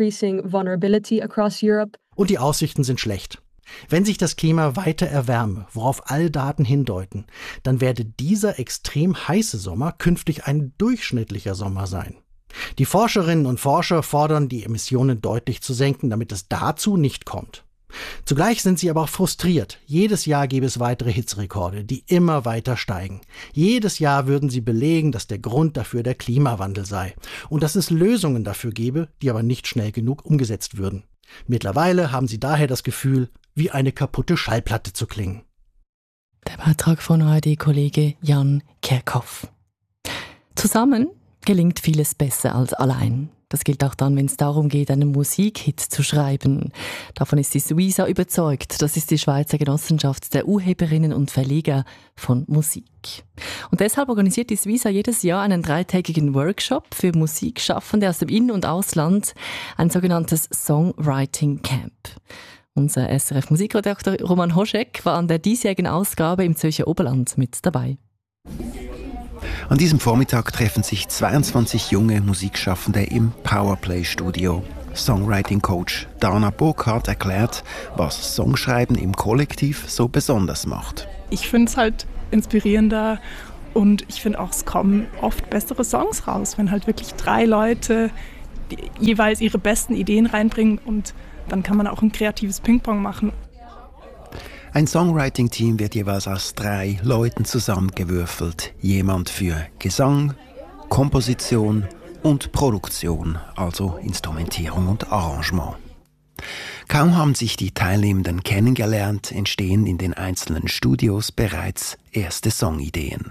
Und die Aussichten sind schlecht. Wenn sich das Klima weiter erwärme, worauf alle Daten hindeuten, dann werde dieser extrem heiße Sommer künftig ein durchschnittlicher Sommer sein. Die Forscherinnen und Forscher fordern, die Emissionen deutlich zu senken, damit es dazu nicht kommt. Zugleich sind sie aber auch frustriert. Jedes Jahr gäbe es weitere Hitzerekorde, die immer weiter steigen. Jedes Jahr würden sie belegen, dass der Grund dafür der Klimawandel sei und dass es Lösungen dafür gäbe, die aber nicht schnell genug umgesetzt würden. Mittlerweile haben sie daher das Gefühl, wie eine kaputte Schallplatte zu klingen. Der Beitrag von A R D-Kollege Jan Kerkhoff. Zusammen gelingt vieles besser als allein. Das gilt auch dann, wenn es darum geht, einen Musikhit zu schreiben. Davon ist die Suiza überzeugt. Das ist die Schweizer Genossenschaft der Urheberinnen und Verleger von Musik. Und deshalb organisiert die Suiza jedes Jahr einen dreitägigen Workshop für Musikschaffende aus dem In- und Ausland, ein sogenanntes Songwriting Camp. Unser S R F-Musikredakteur Roman Hoschek war an der diesjährigen Ausgabe im Zürcher Oberland mit dabei. An diesem Vormittag treffen sich zweiundzwanzig junge Musikschaffende im Powerplay-Studio. Songwriting-Coach Dana Burkhardt erklärt, was Songschreiben im Kollektiv so besonders macht. Ich finde es halt inspirierender und ich finde auch, es kommen oft bessere Songs raus, wenn halt wirklich drei Leute jeweils ihre besten Ideen reinbringen und dann kann man auch ein kreatives Ping-Pong machen. Ein Songwriting-Team wird jeweils aus drei Leuten zusammengewürfelt. Jemand für Gesang, Komposition und Produktion, also Instrumentierung und Arrangement. Kaum haben sich die Teilnehmenden kennengelernt, entstehen in den einzelnen Studios bereits erste Songideen.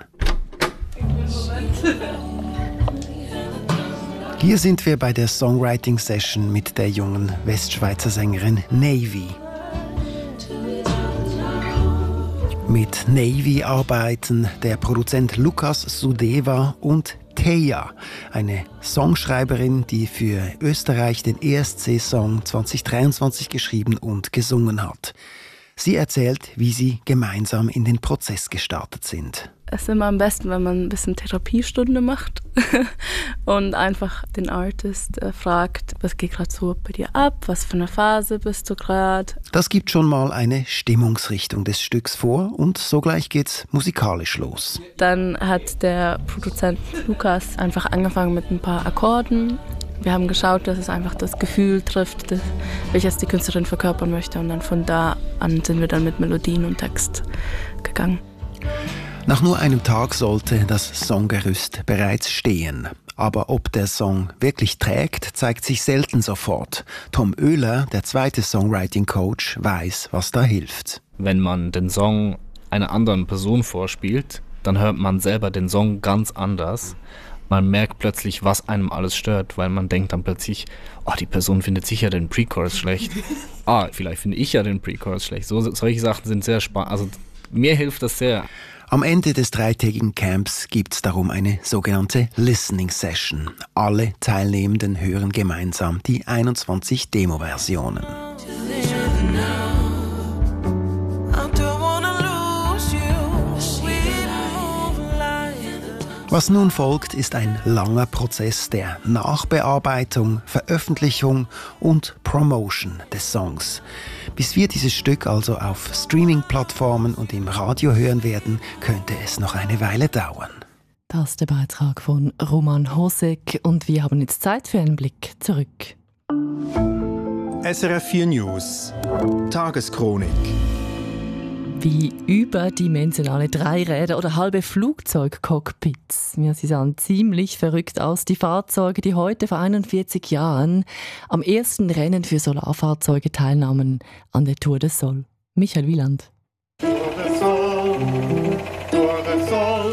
Hier sind wir bei der Songwriting-Session mit der jungen Westschweizer Sängerin Navy. Mit Navy arbeiten der Produzent Lukas Sudeva und Teja, eine Songschreiberin, die für Österreich den E S C-Song zwanzig dreiundzwanzig geschrieben und gesungen hat. Sie erzählt, wie sie gemeinsam in den Prozess gestartet sind. Es ist immer am besten, wenn man ein bisschen Therapiestunde macht und einfach den Artist äh, fragt, was geht gerade so bei dir ab, was für eine Phase bist du gerade. Das gibt schon mal eine Stimmungsrichtung des Stücks vor und sogleich geht's musikalisch los. Dann hat der Produzent Lukas einfach angefangen mit ein paar Akkorden. Wir haben geschaut, dass es einfach das Gefühl trifft, das, welches die Künstlerin verkörpern möchte, und dann von da an sind wir dann mit Melodien und Text gegangen. Nach nur einem Tag sollte das Songgerüst bereits stehen. Aber ob der Song wirklich trägt, zeigt sich selten sofort. Tom Oehler, der zweite Songwriting-Coach, weiß, was da hilft. Wenn man den Song einer anderen Person vorspielt, dann hört man selber den Song ganz anders. Man merkt plötzlich, was einem alles stört, weil man denkt dann plötzlich, oh, die Person findet sicher den Pre-Chorus schlecht. Ah, vielleicht finde ich ja den Pre-Chorus schlecht. So, solche Sachen sind sehr spannend. Also mir hilft das sehr. Am Ende des dreitägigen Camps gibt es darum eine sogenannte Listening Session. Alle Teilnehmenden hören gemeinsam die einundzwanzig Demo-Versionen. Was nun folgt, ist ein langer Prozess der Nachbearbeitung, Veröffentlichung und Promotion des Songs. Bis wir dieses Stück also auf Streaming-Plattformen und im Radio hören werden, könnte es noch eine Weile dauern. Das ist der Beitrag von Roman Hosek und wir haben jetzt Zeit für einen Blick zurück. S R F vier News Tageschronik. Wie überdimensionale Dreiräder oder halbe Flugzeugcockpits. Ja, sie sahen ziemlich verrückt aus, die Fahrzeuge, die heute vor einundvierzig Jahren am ersten Rennen für Solarfahrzeuge teilnahmen an der Tour de Sol. Michael Wieland. Tour de Sol, Tour de Sol,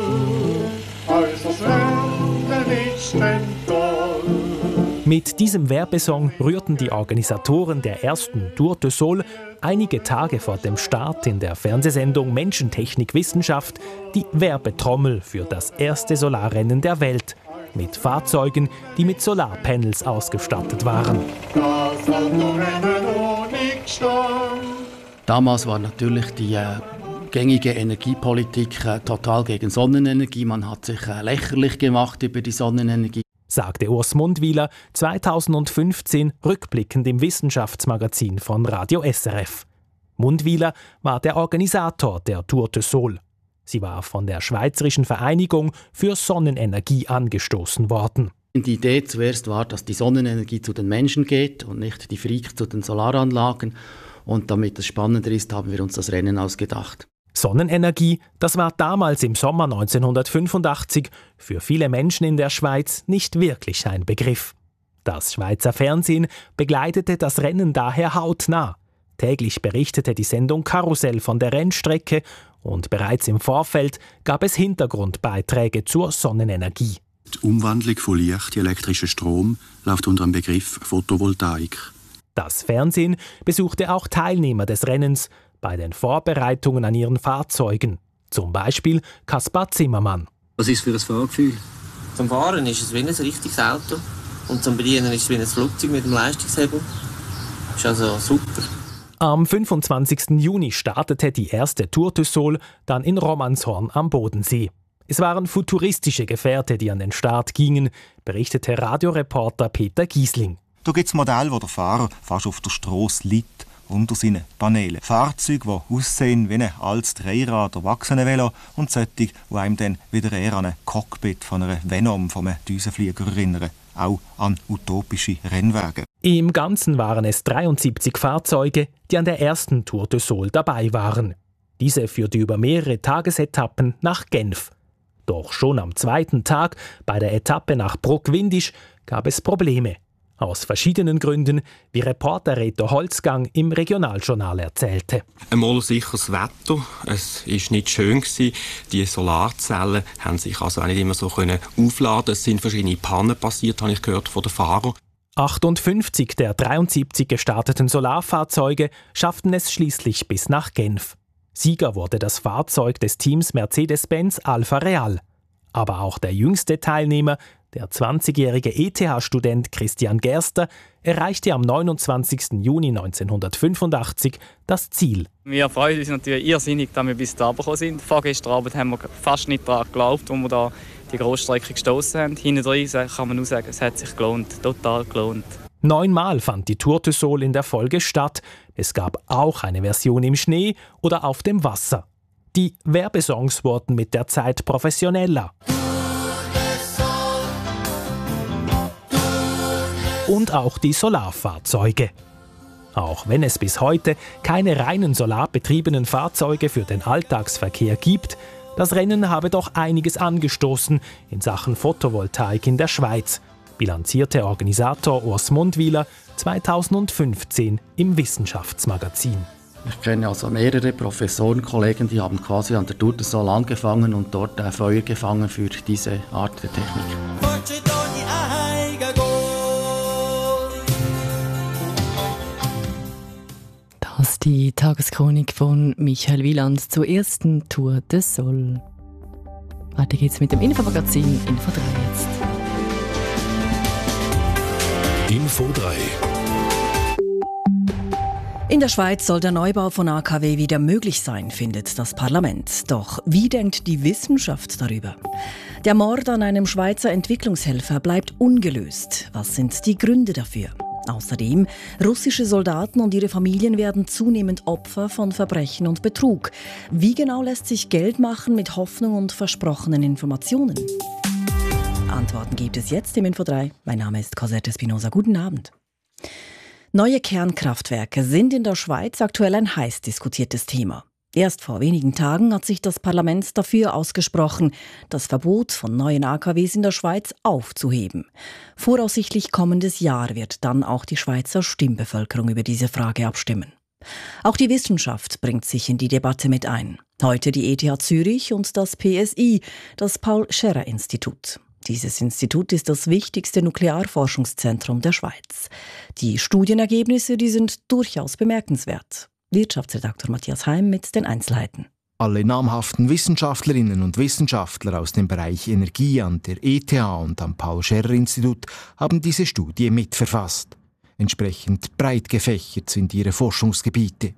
also schnell, nicht entdoll. Mit diesem Werbesong rührten die Organisatoren der ersten Tour de Sol einige Tage vor dem Start in der Fernsehsendung Menschentechnik Wissenschaft die Werbetrommel für das erste Solarrennen der Welt mit Fahrzeugen, die mit Solarpanels ausgestattet waren. Das Autorennen ohne Stau. Damals war natürlich die äh, gängige Energiepolitik äh, total gegen Sonnenenergie. Man hat sich äh, lächerlich gemacht über die Sonnenenergie. Sagte Urs Mundwiler zweitausendfünfzehn rückblickend im Wissenschaftsmagazin von Radio S R F. Mundwiler war der Organisator der Tour de Sol. Sie war von der Schweizerischen Vereinigung für Sonnenenergie angestoßen worden. Die Idee zuerst war, dass die Sonnenenergie zu den Menschen geht und nicht die Freaks zu den Solaranlagen. Und damit es spannender ist, haben wir uns das Rennen ausgedacht. Sonnenenergie, das war damals im Sommer neunzehnhundertfünfundachtzig für viele Menschen in der Schweiz nicht wirklich ein Begriff. Das Schweizer Fernsehen begleitete das Rennen daher hautnah. Täglich berichtete die Sendung Karussell von der Rennstrecke und bereits im Vorfeld gab es Hintergrundbeiträge zur Sonnenenergie. Die Umwandlung von Licht in elektrischen Strom läuft unter dem Begriff Photovoltaik. Das Fernsehen besuchte auch Teilnehmer des Rennens bei den Vorbereitungen an ihren Fahrzeugen. Zum Beispiel Kaspar Zimmermann. Was ist für ein Fahrgefühl? Zum Fahren ist es wie ein richtiges Auto und zum Bedienen ist es wie ein Flugzeug mit dem Leistungshebel. Ist also super. Am fünfundzwanzigsten Juni startete die erste Tour de Sol dann in Romanshorn am Bodensee. Es waren futuristische Gefährte, die an den Start gingen, berichtete Radioreporter Peter Giesling. Da gibt es Modelle, wo der Fahrer fast auf der Strasse liegt, unter seinen Paneelen. Fahrzeuge, die aussehen wie ein altes Dreirad- Erwachsenenvelo und solche, die einem dann wieder eher an ein Cockpit von einer Venom, von einem Düsenflieger erinnern. Auch an utopische Rennwagen. Im Ganzen waren es dreiundsiebzig Fahrzeuge, die an der ersten Tour de Sol dabei waren. Diese führte über mehrere Tagesetappen nach Genf. Doch schon am zweiten Tag, bei der Etappe nach Bruck-Windisch, gab es Probleme. Aus verschiedenen Gründen, wie Reporter Reto Holzgang im Regionaljournal erzählte. Einmal sicheres Wetter, es war nicht schön. Die Solarzellen haben sich also auch nicht immer so aufladen. Es sind verschiedene Pannen passiert, habe ich gehört von den Fahrern. achtundfünfzig der dreiundsiebzig gestarteten Solarfahrzeuge schafften es schließlich bis nach Genf. Sieger wurde das Fahrzeug des Teams Mercedes-Benz Alfa Real. Aber auch der jüngste Teilnehmer, der zwanzigjährige E T H-Student Christian Gerster, erreichte am neunundzwanzigsten Juni neunzehnhundertfünfundachtzig das Ziel. Wir freuen uns natürlich irrsinnig, dass wir bis hierher gekommen sind. Vorgestern Abend haben wir fast nicht daran geglaubt, als wir da die Grossstrecke gestossen haben. Hinten drin kann man nur sagen, es hat sich gelohnt, total gelohnt. Neunmal fand die Tour de Sol in der Folge statt. Es gab auch eine Version im Schnee oder auf dem Wasser. Die Werbesongs wurden mit der Zeit professioneller. Und auch die Solarfahrzeuge. Auch wenn es bis heute keine reinen solarbetriebenen Fahrzeuge für den Alltagsverkehr gibt, das Rennen habe doch einiges angestoßen in Sachen Photovoltaik in der Schweiz, bilanzierte Organisator Urs Mundwiler zweitausendfünfzehn im Wissenschaftsmagazin. Ich kenne also mehrere Professoren, Kollegen, die haben quasi an der Tour de Sol angefangen und dort ein Feuer gefangen für diese Art der Technik. Das ist die Tageschronik von Michael Wieland zur ersten Tour de Sol. Weiter geht's mit dem Infomagazin Info drei jetzt. Info drei. In der Schweiz soll der Neubau von A K W wieder möglich sein, findet das Parlament. Doch wie denkt die Wissenschaft darüber? Der Mord an einem Schweizer Entwicklungshelfer bleibt ungelöst. Was sind die Gründe dafür? Außerdem, russische Soldaten und ihre Familien werden zunehmend Opfer von Verbrechen und Betrug. Wie genau lässt sich Geld machen mit Hoffnung und versprochenen Informationen? Antworten gibt es jetzt im Info drei. Mein Name ist Cosette Espinosa. Guten Abend. Neue Kernkraftwerke sind in der Schweiz aktuell ein heiß diskutiertes Thema. Erst vor wenigen Tagen hat sich das Parlament dafür ausgesprochen, das Verbot von neuen A K Ws in der Schweiz aufzuheben. Voraussichtlich kommendes Jahr wird dann auch die Schweizer Stimmbevölkerung über diese Frage abstimmen. Auch die Wissenschaft bringt sich in die Debatte mit ein. Heute die E T H Zürich und das P S I, das Paul-Scherrer-Institut. Dieses Institut ist das wichtigste Nuklearforschungszentrum der Schweiz. Die Studienergebnisse, die sind durchaus bemerkenswert. Wirtschaftsredaktor Matthias Heim mit den Einzelheiten. Alle namhaften Wissenschaftlerinnen und Wissenschaftler aus dem Bereich Energie an der E T H und am Paul-Scherrer-Institut haben diese Studie mitverfasst. Entsprechend breit gefächert sind ihre Forschungsgebiete.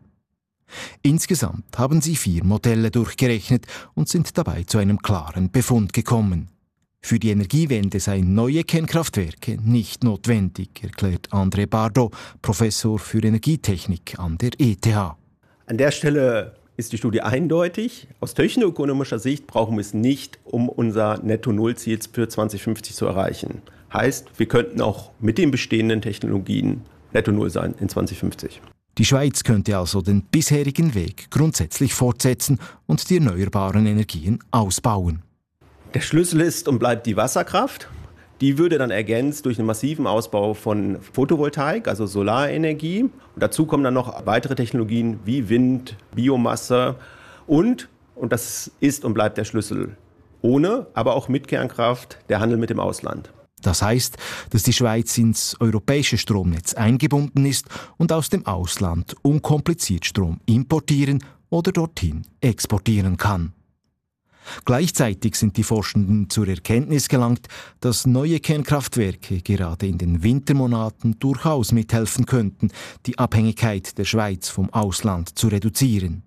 Insgesamt haben sie vier Modelle durchgerechnet und sind dabei zu einem klaren Befund gekommen. Für die Energiewende seien neue Kernkraftwerke nicht notwendig, erklärt André Bardot, Professor für Energietechnik an der E T H. An der Stelle ist die Studie eindeutig. Aus technoökonomischer Sicht brauchen wir es nicht, um unser Netto-Null-Ziel für zweitausendfünfzig zu erreichen. Heißt, wir könnten auch mit den bestehenden Technologien Netto-Null sein in zweitausendfünfzig. Die Schweiz könnte also den bisherigen Weg grundsätzlich fortsetzen und die erneuerbaren Energien ausbauen. Der Schlüssel ist und bleibt die Wasserkraft. Die würde dann ergänzt durch einen massiven Ausbau von Photovoltaik, also Solarenergie. Und dazu kommen dann noch weitere Technologien wie Wind, Biomasse und, und das ist und bleibt der Schlüssel, ohne, aber auch mit Kernkraft, der Handel mit dem Ausland. Das heißt, dass die Schweiz ins europäische Stromnetz eingebunden ist und aus dem Ausland unkompliziert Strom importieren oder dorthin exportieren kann. Gleichzeitig sind die Forschenden zur Erkenntnis gelangt, dass neue Kernkraftwerke gerade in den Wintermonaten durchaus mithelfen könnten, die Abhängigkeit der Schweiz vom Ausland zu reduzieren.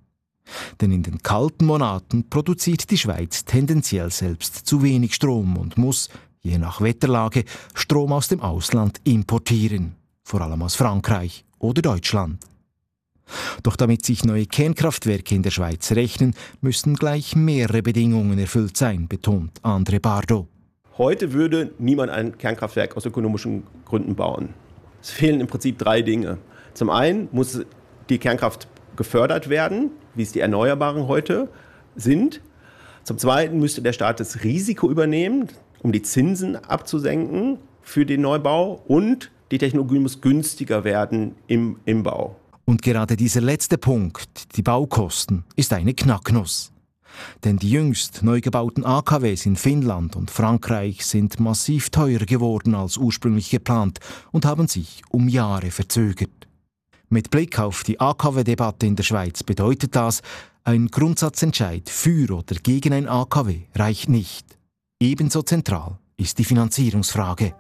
Denn in den kalten Monaten produziert die Schweiz tendenziell selbst zu wenig Strom und muss, je nach Wetterlage, Strom aus dem Ausland importieren, vor allem aus Frankreich oder Deutschland. Doch damit sich neue Kernkraftwerke in der Schweiz rechnen, müssen gleich mehrere Bedingungen erfüllt sein, betont André Bardot. Heute würde niemand ein Kernkraftwerk aus ökonomischen Gründen bauen. Es fehlen im Prinzip drei Dinge. Zum einen muss die Kernkraft gefördert werden, wie es die Erneuerbaren heute sind. Zum zweiten müsste der Staat das Risiko übernehmen, um die Zinsen abzusenken für den Neubau. Und die Technologie muss günstiger werden im, im Bau. Und gerade dieser letzte Punkt, die Baukosten, ist eine Knacknuss. Denn die jüngst neu gebauten A K Ws in Finnland und Frankreich sind massiv teurer geworden als ursprünglich geplant und haben sich um Jahre verzögert. Mit Blick auf die A K W-Debatte in der Schweiz bedeutet das, ein Grundsatzentscheid für oder gegen ein A K W reicht nicht. Ebenso zentral ist die Finanzierungsfrage.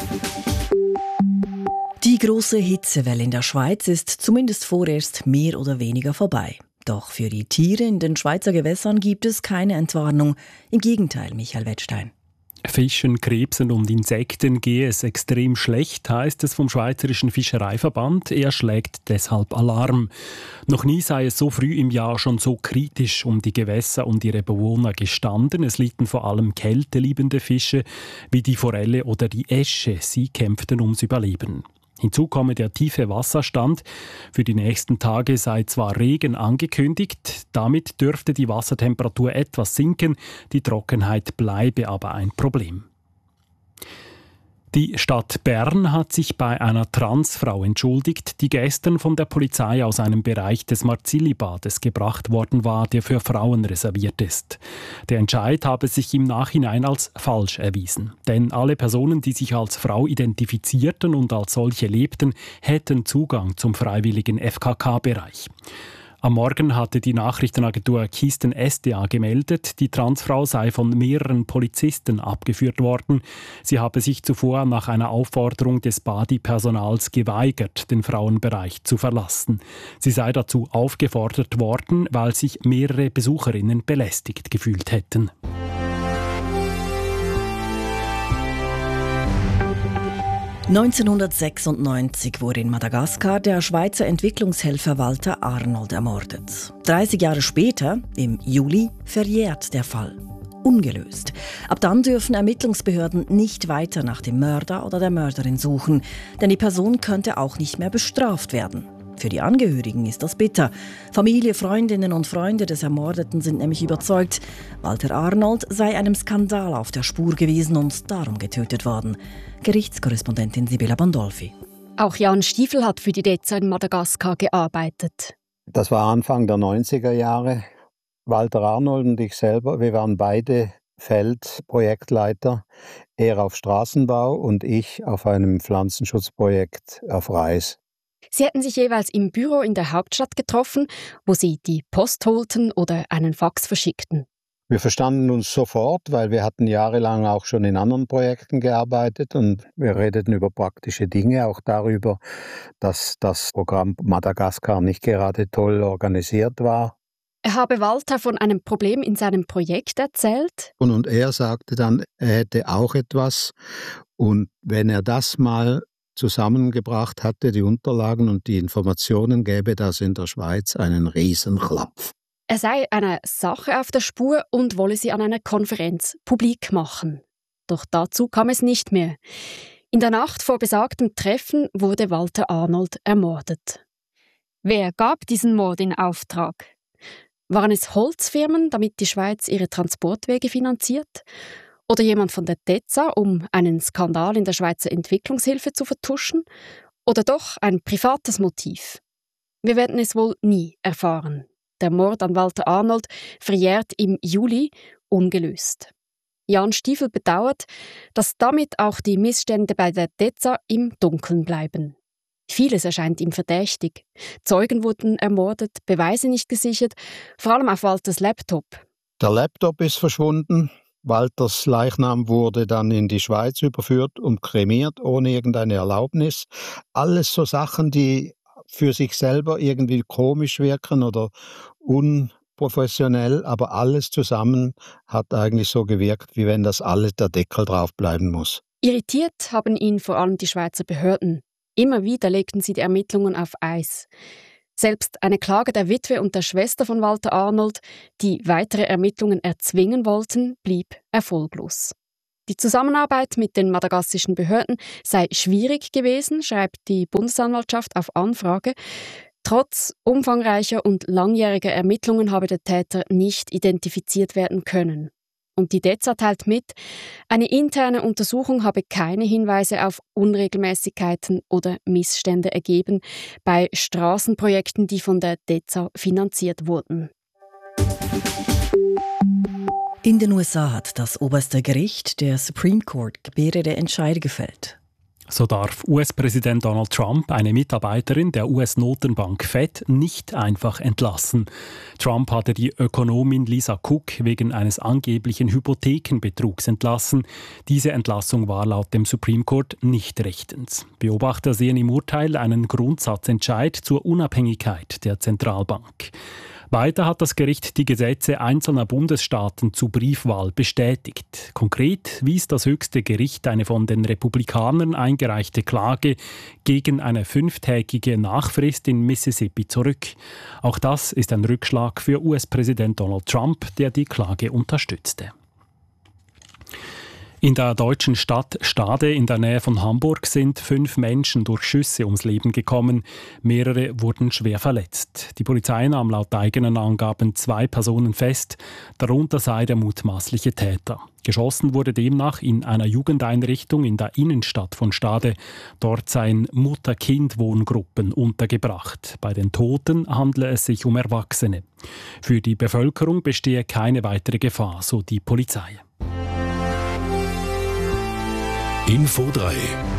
Die große Hitzewelle in der Schweiz ist zumindest vorerst mehr oder weniger vorbei. Doch für die Tiere in den Schweizer Gewässern gibt es keine Entwarnung. Im Gegenteil, Michael Wettstein. Fischen, Krebsen und Insekten gehe es extrem schlecht, heißt es vom Schweizerischen Fischereiverband. Er schlägt deshalb Alarm. Noch nie sei es so früh im Jahr schon so kritisch um die Gewässer und ihre Bewohner gestanden. Es litten vor allem kälteliebende Fische wie die Forelle oder die Esche. Sie kämpften ums Überleben. Hinzu komme der tiefe Wasserstand. Für die nächsten Tage sei zwar Regen angekündigt, damit dürfte die Wassertemperatur etwas sinken, die Trockenheit bleibe aber ein Problem. Die Stadt Bern hat sich bei einer Transfrau entschuldigt, die gestern von der Polizei aus einem Bereich des Marzilli-Bades gebracht worden war, der für Frauen reserviert ist. Der Entscheid habe sich im Nachhinein als falsch erwiesen. Denn alle Personen, die sich als Frau identifizierten und als solche lebten, hätten Zugang zum freiwilligen F K K-Bereich. Am Morgen hatte die Nachrichtenagentur Kisten S D A gemeldet, die Transfrau sei von mehreren Polizisten abgeführt worden. Sie habe sich zuvor nach einer Aufforderung des Badi-Personals geweigert, den Frauenbereich zu verlassen. Sie sei dazu aufgefordert worden, weil sich mehrere Besucherinnen belästigt gefühlt hätten. neunzehnhundertsechsundneunzig wurde in Madagaskar der Schweizer Entwicklungshelfer Walter Arnold ermordet. dreißig Jahre später, im Juli, verjährt der Fall. Ungelöst. Ab dann dürfen Ermittlungsbehörden nicht weiter nach dem Mörder oder der Mörderin suchen, denn die Person könnte auch nicht mehr bestraft werden. Für die Angehörigen ist das bitter. Familie, Freundinnen und Freunde des Ermordeten sind nämlich überzeugt, Walter Arnold sei einem Skandal auf der Spur gewesen und darum getötet worden. Gerichtskorrespondentin Sibylla Bandolfi. Auch Jan Stiefel hat für die DEZA in Madagaskar gearbeitet. Das war Anfang der neunziger Jahre. Walter Arnold und ich selber, wir waren beide Feldprojektleiter. Er auf Straßenbau und ich auf einem Pflanzenschutzprojekt auf Reis. Sie hätten sich jeweils im Büro in der Hauptstadt getroffen, wo sie die Post holten oder einen Fax verschickten. Wir verstanden uns sofort, weil wir hatten jahrelang auch schon in anderen Projekten gearbeitet und wir redeten über praktische Dinge, auch darüber, dass das Programm Madagaskar nicht gerade toll organisiert war. Er habe Walter von einem Problem in seinem Projekt erzählt. Und, und er sagte dann, er hätte auch etwas und wenn er das mal zusammengebracht hatte, die Unterlagen und die Informationen, gäbe das in der Schweiz einen Riesenklapf. Er sei einer Sache auf der Spur und wolle sie an einer Konferenz publik machen. Doch dazu kam es nicht mehr. In der Nacht vor besagtem Treffen wurde Walter Arnold ermordet. Wer gab diesen Mord in Auftrag? Waren es Holzfirmen, damit die Schweiz ihre Transportwege finanziert? Oder jemand von der DEZA, um einen Skandal in der Schweizer Entwicklungshilfe zu vertuschen? Oder doch ein privates Motiv? Wir werden es wohl nie erfahren. Der Mord an Walter Arnold verjährt im Juli ungelöst. Jan Stiefel bedauert, dass damit auch die Missstände bei der DEZA im Dunkeln bleiben. Vieles erscheint ihm verdächtig. Zeugen wurden ermordet, Beweise nicht gesichert, vor allem auf Walters Laptop. Der Laptop ist verschwunden. Walters Leichnam wurde dann in die Schweiz überführt und kremiert, ohne irgendeine Erlaubnis. Alles so Sachen, die für sich selber irgendwie komisch wirken oder hochprofessionell, aber alles zusammen hat eigentlich so gewirkt, wie wenn das alles der Deckel drauf bleiben muss. Irritiert haben ihn vor allem die Schweizer Behörden. Immer wieder legten sie die Ermittlungen auf Eis. Selbst eine Klage der Witwe und der Schwester von Walter Arnold, die weitere Ermittlungen erzwingen wollten, blieb erfolglos. Die Zusammenarbeit mit den madagassischen Behörden sei schwierig gewesen, schreibt die Bundesanwaltschaft auf Anfrage. Trotz umfangreicher und langjähriger Ermittlungen habe der Täter nicht identifiziert werden können. Und die D E Z A teilt mit, eine interne Untersuchung habe keine Hinweise auf Unregelmäßigkeiten oder Missstände ergeben bei Straßenprojekten, die von der D E Z A finanziert wurden. In den U S A hat das oberste Gericht, der Supreme Court, mehrere Entscheide gefällt. So darf U S-Präsident Donald Trump eine Mitarbeiterin der U S-Notenbank Fed nicht einfach entlassen. Trump hatte die Ökonomin Lisa Cook wegen eines angeblichen Hypothekenbetrugs entlassen. Diese Entlassung war laut dem Supreme Court nicht rechtens. Beobachter sehen im Urteil einen Grundsatzentscheid zur Unabhängigkeit der Zentralbank. Weiter hat das Gericht die Gesetze einzelner Bundesstaaten zur Briefwahl bestätigt. Konkret wies das höchste Gericht eine von den Republikanern eingereichte Klage gegen eine fünftägige Nachfrist in Mississippi zurück. Auch das ist ein Rückschlag für U S-Präsident Donald Trump, der die Klage unterstützte. In der deutschen Stadt Stade in der Nähe von Hamburg sind fünf Menschen durch Schüsse ums Leben gekommen. Mehrere wurden schwer verletzt. Die Polizei nahm laut eigenen Angaben zwei Personen fest, darunter sei der mutmaßliche Täter. Geschossen wurde demnach in einer Jugendeinrichtung in der Innenstadt von Stade. Dort seien Mutter-Kind-Wohngruppen untergebracht. Bei den Toten handle es sich um Erwachsene. Für die Bevölkerung bestehe keine weitere Gefahr, so die Polizei. Info drei.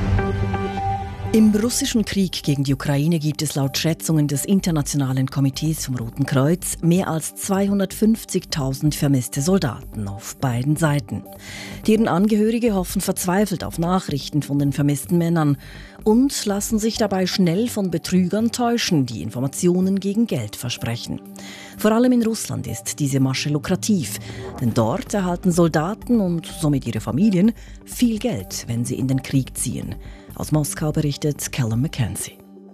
Im russischen Krieg gegen die Ukraine gibt es laut Schätzungen des Internationalen Komitees vom Roten Kreuz mehr als zweihundertfünfzigtausend vermisste Soldaten auf beiden Seiten. Deren Angehörige hoffen verzweifelt auf Nachrichten von den vermissten Männern und lassen sich dabei schnell von Betrügern täuschen, die Informationen gegen Geld versprechen. Vor allem in Russland ist diese Masche lukrativ, denn dort erhalten Soldaten und somit ihre Familien viel Geld, wenn sie in den Krieg ziehen. Aus Moskau berichtet Callum McKenzie.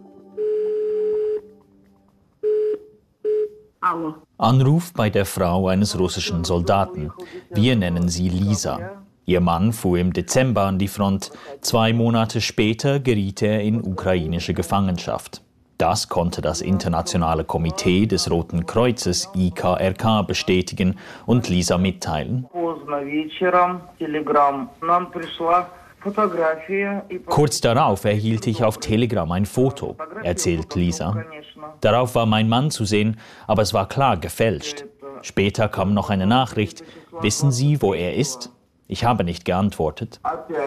Anruf bei der Frau eines russischen Soldaten. Wir nennen sie Lisa. Ihr Mann fuhr im Dezember an die Front. Zwei Monate später geriet er in ukrainische Gefangenschaft. Das konnte das Internationale Komitee des Roten Kreuzes I K R K bestätigen und Lisa mitteilen. Kurz darauf erhielt ich auf Telegram ein Foto, erzählt Lisa. Darauf war mein Mann zu sehen, aber es war klar gefälscht. Später kam noch eine Nachricht. Wissen Sie, wo er ist? Ich habe nicht geantwortet.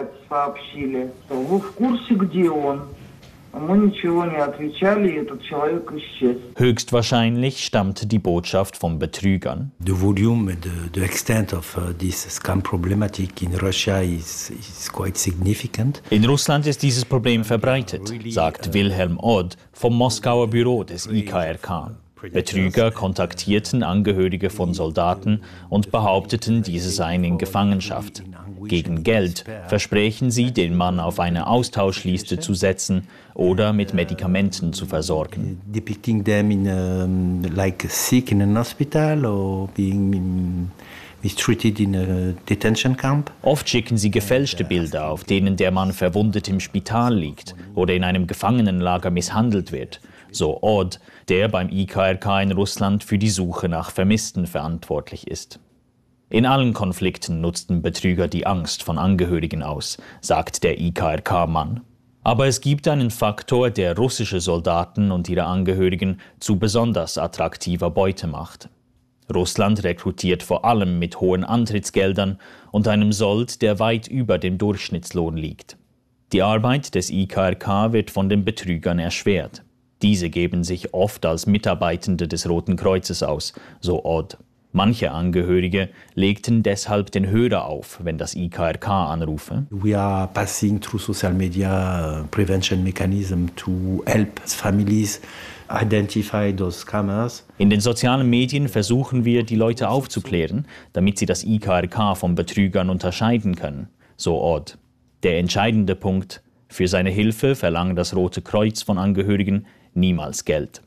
Höchstwahrscheinlich stammte die Botschaft von Betrügern. The volume, the, the extent of uh, this scam problematic in Russia is, is quite significant. In Russland ist dieses Problem verbreitet, sagt Wilhelm Odd vom Moskauer Büro des I K R K. Betrüger kontaktierten Angehörige von Soldaten und behaupteten, diese seien in Gefangenschaft. Gegen Geld versprechen sie, den Mann auf eine Austauschliste zu setzen oder mit Medikamenten zu versorgen. Depicting them in um, like sick in an hospital or being mistreated in a detention camp. Oft schicken sie gefälschte Bilder, auf denen der Mann verwundet im Spital liegt oder in einem Gefangenenlager misshandelt wird. So Odd, der beim I K R K in Russland für die Suche nach Vermissten verantwortlich ist. In allen Konflikten nutzten Betrüger die Angst von Angehörigen aus, sagt der I K R K-Mann. Aber es gibt einen Faktor, der russische Soldaten und ihre Angehörigen zu besonders attraktiver Beute macht. Russland rekrutiert vor allem mit hohen Antrittsgeldern und einem Sold, der weit über dem Durchschnittslohn liegt. Die Arbeit des I K R K wird von den Betrügern erschwert. Diese geben sich oft als Mitarbeitende des Roten Kreuzes aus, so Odd. Manche Angehörige legten deshalb den Hörer auf, wenn das I K R K anrufe. We are passing through social media uh, prevention mechanism to help families identify those scammers. In den sozialen Medien versuchen wir, die Leute aufzuklären, damit sie das I K R K von Betrügern unterscheiden können, so Odd. Der entscheidende Punkt: Für seine Hilfe verlangt das Rote Kreuz von Angehörigen niemals Geld.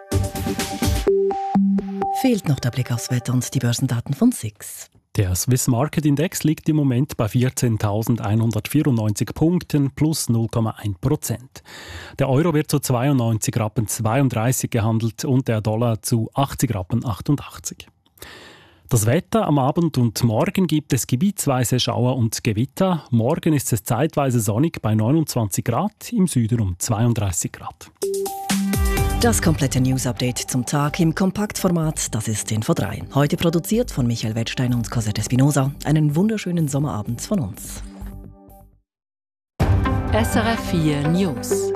Fehlt noch der Blick aufs Wetter und die Börsendaten von S I X. Der Swiss Market Index liegt im Moment bei vierzehntausendeinhundertvierundneunzig Punkten plus null Komma eins Prozent. Der Euro wird zu zweiundneunzig Rappen zweiunddreißig gehandelt und der Dollar zu achtzig Rappen achtundachtzig. Das Wetter am Abend und morgen gibt es gebietsweise Schauer und Gewitter. Morgen ist es zeitweise sonnig bei neunundzwanzig Grad, im Süden um zweiunddreißig Grad. Das komplette News-Update zum Tag im Kompaktformat, das ist Info drei. Heute produziert von Michael Wettstein und Cosette Espinosa. Einen wunderschönen Sommerabend von uns. S R F vier News.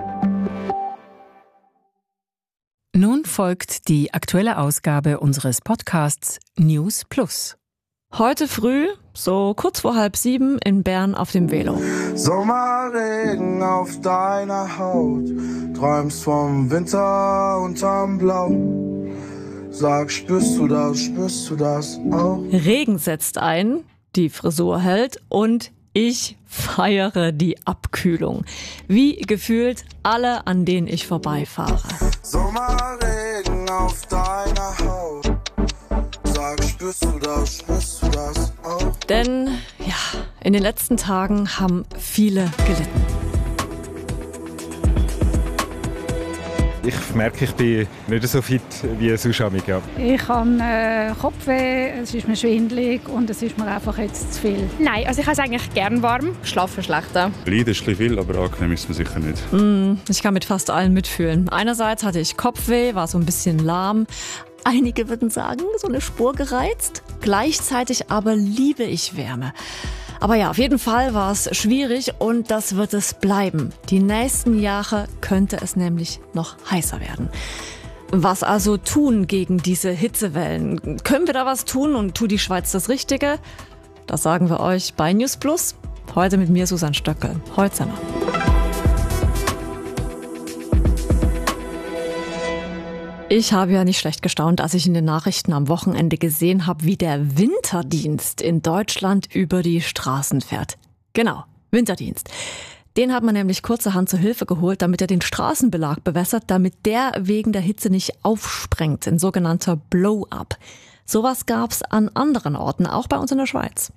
Nun folgt die aktuelle Ausgabe unseres Podcasts News Plus. Heute früh, so kurz vor halb sieben, in Bern auf dem Velo. Sommerregen auf deiner Haut, träumst vom Winter unterm Blau. Sag, spürst du das, spürst du das auch? Regen setzt ein, die Frisur hält und ich feiere die Abkühlung. Wie gefühlt alle, an denen ich vorbeifahre. Sommerregen auf deiner Haut. Sag, spürst du das, spürst du das auch? Denn, ja, in den letzten Tagen haben viele gelitten. Ich merke, ich bin nicht so fit wie sonst. Ja. Ich habe äh, Kopfweh, es ist mir schwindelig und es ist mir einfach jetzt zu viel. Nein, also ich habe es eigentlich gern warm. Schlafen schlechter. Leiden ist ein bisschen viel, aber angenehm ist es sicher nicht. Mm, ich kann mit fast allen mitfühlen. Einerseits hatte ich Kopfweh, war so ein bisschen lahm. Einige würden sagen, so eine Spur gereizt. Gleichzeitig aber liebe ich Wärme. Aber ja, auf jeden Fall war es schwierig und das wird es bleiben. Die nächsten Jahre könnte es nämlich noch heißer werden. Was also tun gegen diese Hitzewellen? Können wir da was tun und tut die Schweiz das Richtige? Das sagen wir euch bei News Plus. Heute mit mir Susanne Stöckel. Holzhammer. Ich habe ja nicht schlecht gestaunt, als ich in den Nachrichten am Wochenende gesehen habe, wie der Winterdienst in Deutschland über die Straßen fährt. Genau, Winterdienst. Den hat man nämlich kurzerhand zur Hilfe geholt, damit er den Straßenbelag bewässert, damit der wegen der Hitze nicht aufsprengt, ein sogenannter Blow-up. Sowas gab's an anderen Orten, auch bei uns in der Schweiz.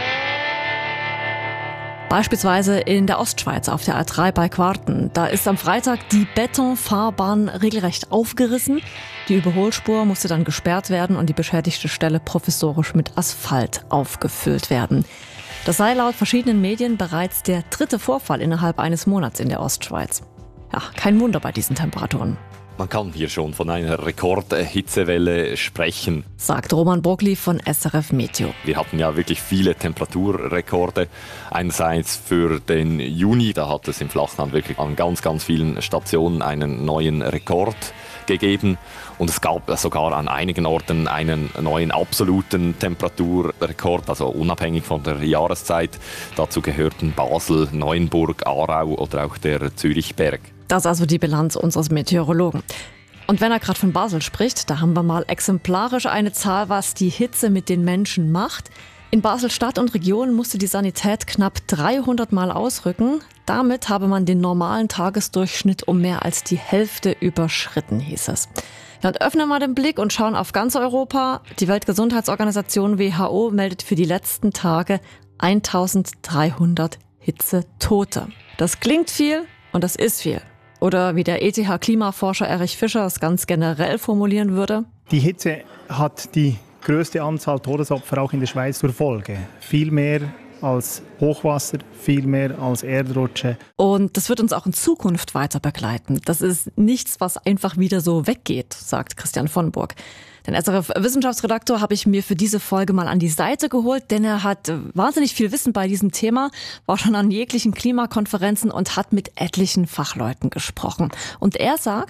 Beispielsweise in der Ostschweiz auf der A drei bei Quarten. Da ist am Freitag die Betonfahrbahn regelrecht aufgerissen. Die Überholspur musste dann gesperrt werden und die beschädigte Stelle provisorisch mit Asphalt aufgefüllt werden. Das sei laut verschiedenen Medien bereits der dritte Vorfall innerhalb eines Monats in der Ostschweiz. Ja, kein Wunder bei diesen Temperaturen. Man kann hier schon von einer Rekordhitzewelle sprechen, sagt Roman Brogli von S R F Meteo. Wir hatten ja wirklich viele Temperaturrekorde. Einerseits für den Juni, da hat es im Flachland wirklich an ganz, ganz vielen Stationen einen neuen Rekord gegeben. Und es gab sogar an einigen Orten einen neuen absoluten Temperaturrekord, also unabhängig von der Jahreszeit. Dazu gehörten Basel, Neuenburg, Aarau oder auch der Zürichberg. Das ist also die Bilanz unseres Meteorologen. Und wenn er gerade von Basel spricht, da haben wir mal exemplarisch eine Zahl, was die Hitze mit den Menschen macht. In Basel-Stadt und Region musste die Sanität knapp dreihundert Mal ausrücken. Damit habe man den normalen Tagesdurchschnitt um mehr als die Hälfte überschritten, hieß es. Ja, und öffnen wir den Blick und schauen auf ganz Europa. Die Weltgesundheitsorganisation W H O meldet für die letzten Tage eintausenddreihundert Hitzetote. Das klingt viel und das ist viel. Oder wie der E T H-Klimaforscher Erich Fischer es ganz generell formulieren würde: Die Hitze hat die größte Anzahl Todesopfer auch in der Schweiz zur Folge. Viel mehr als Hochwasser, viel mehr als Erdrutsche. Und das wird uns auch in Zukunft weiter begleiten. Das ist nichts, was einfach wieder so weggeht, sagt Christian von Burg. Den S R F-Wissenschaftsredaktor habe ich mir für diese Folge mal an die Seite geholt, denn er hat wahnsinnig viel Wissen bei diesem Thema, war schon an jeglichen Klimakonferenzen und hat mit etlichen Fachleuten gesprochen. Und er sagt: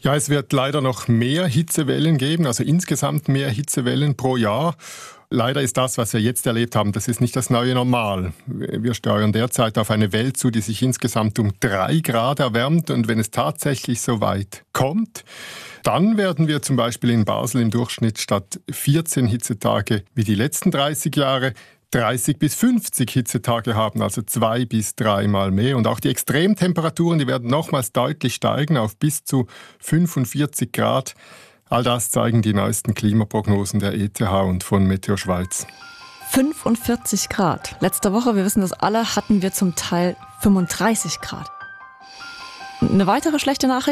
Ja, es wird leider noch mehr Hitzewellen geben, also insgesamt mehr Hitzewellen pro Jahr. Leider ist das, was wir jetzt erlebt haben, das ist nicht das neue Normal. Wir steuern derzeit auf eine Welt zu, die sich insgesamt um drei Grad erwärmt. Und wenn es tatsächlich so weit kommt, dann werden wir zum Beispiel in Basel im Durchschnitt statt vierzehn Hitzetage wie die letzten dreißig Jahre dreißig bis fünfzig Hitzetage haben, also zwei bis dreimal mehr. Und auch die Extremtemperaturen, die werden nochmals deutlich steigen auf bis zu fünfundvierzig Grad. All das zeigen die neuesten Klimaprognosen der E T H und von Meteo Schweiz. fünfundvierzig Grad. Letzte Woche, wir wissen das alle, hatten wir zum Teil fünfunddreißig Grad. Eine weitere schlechte Nachricht.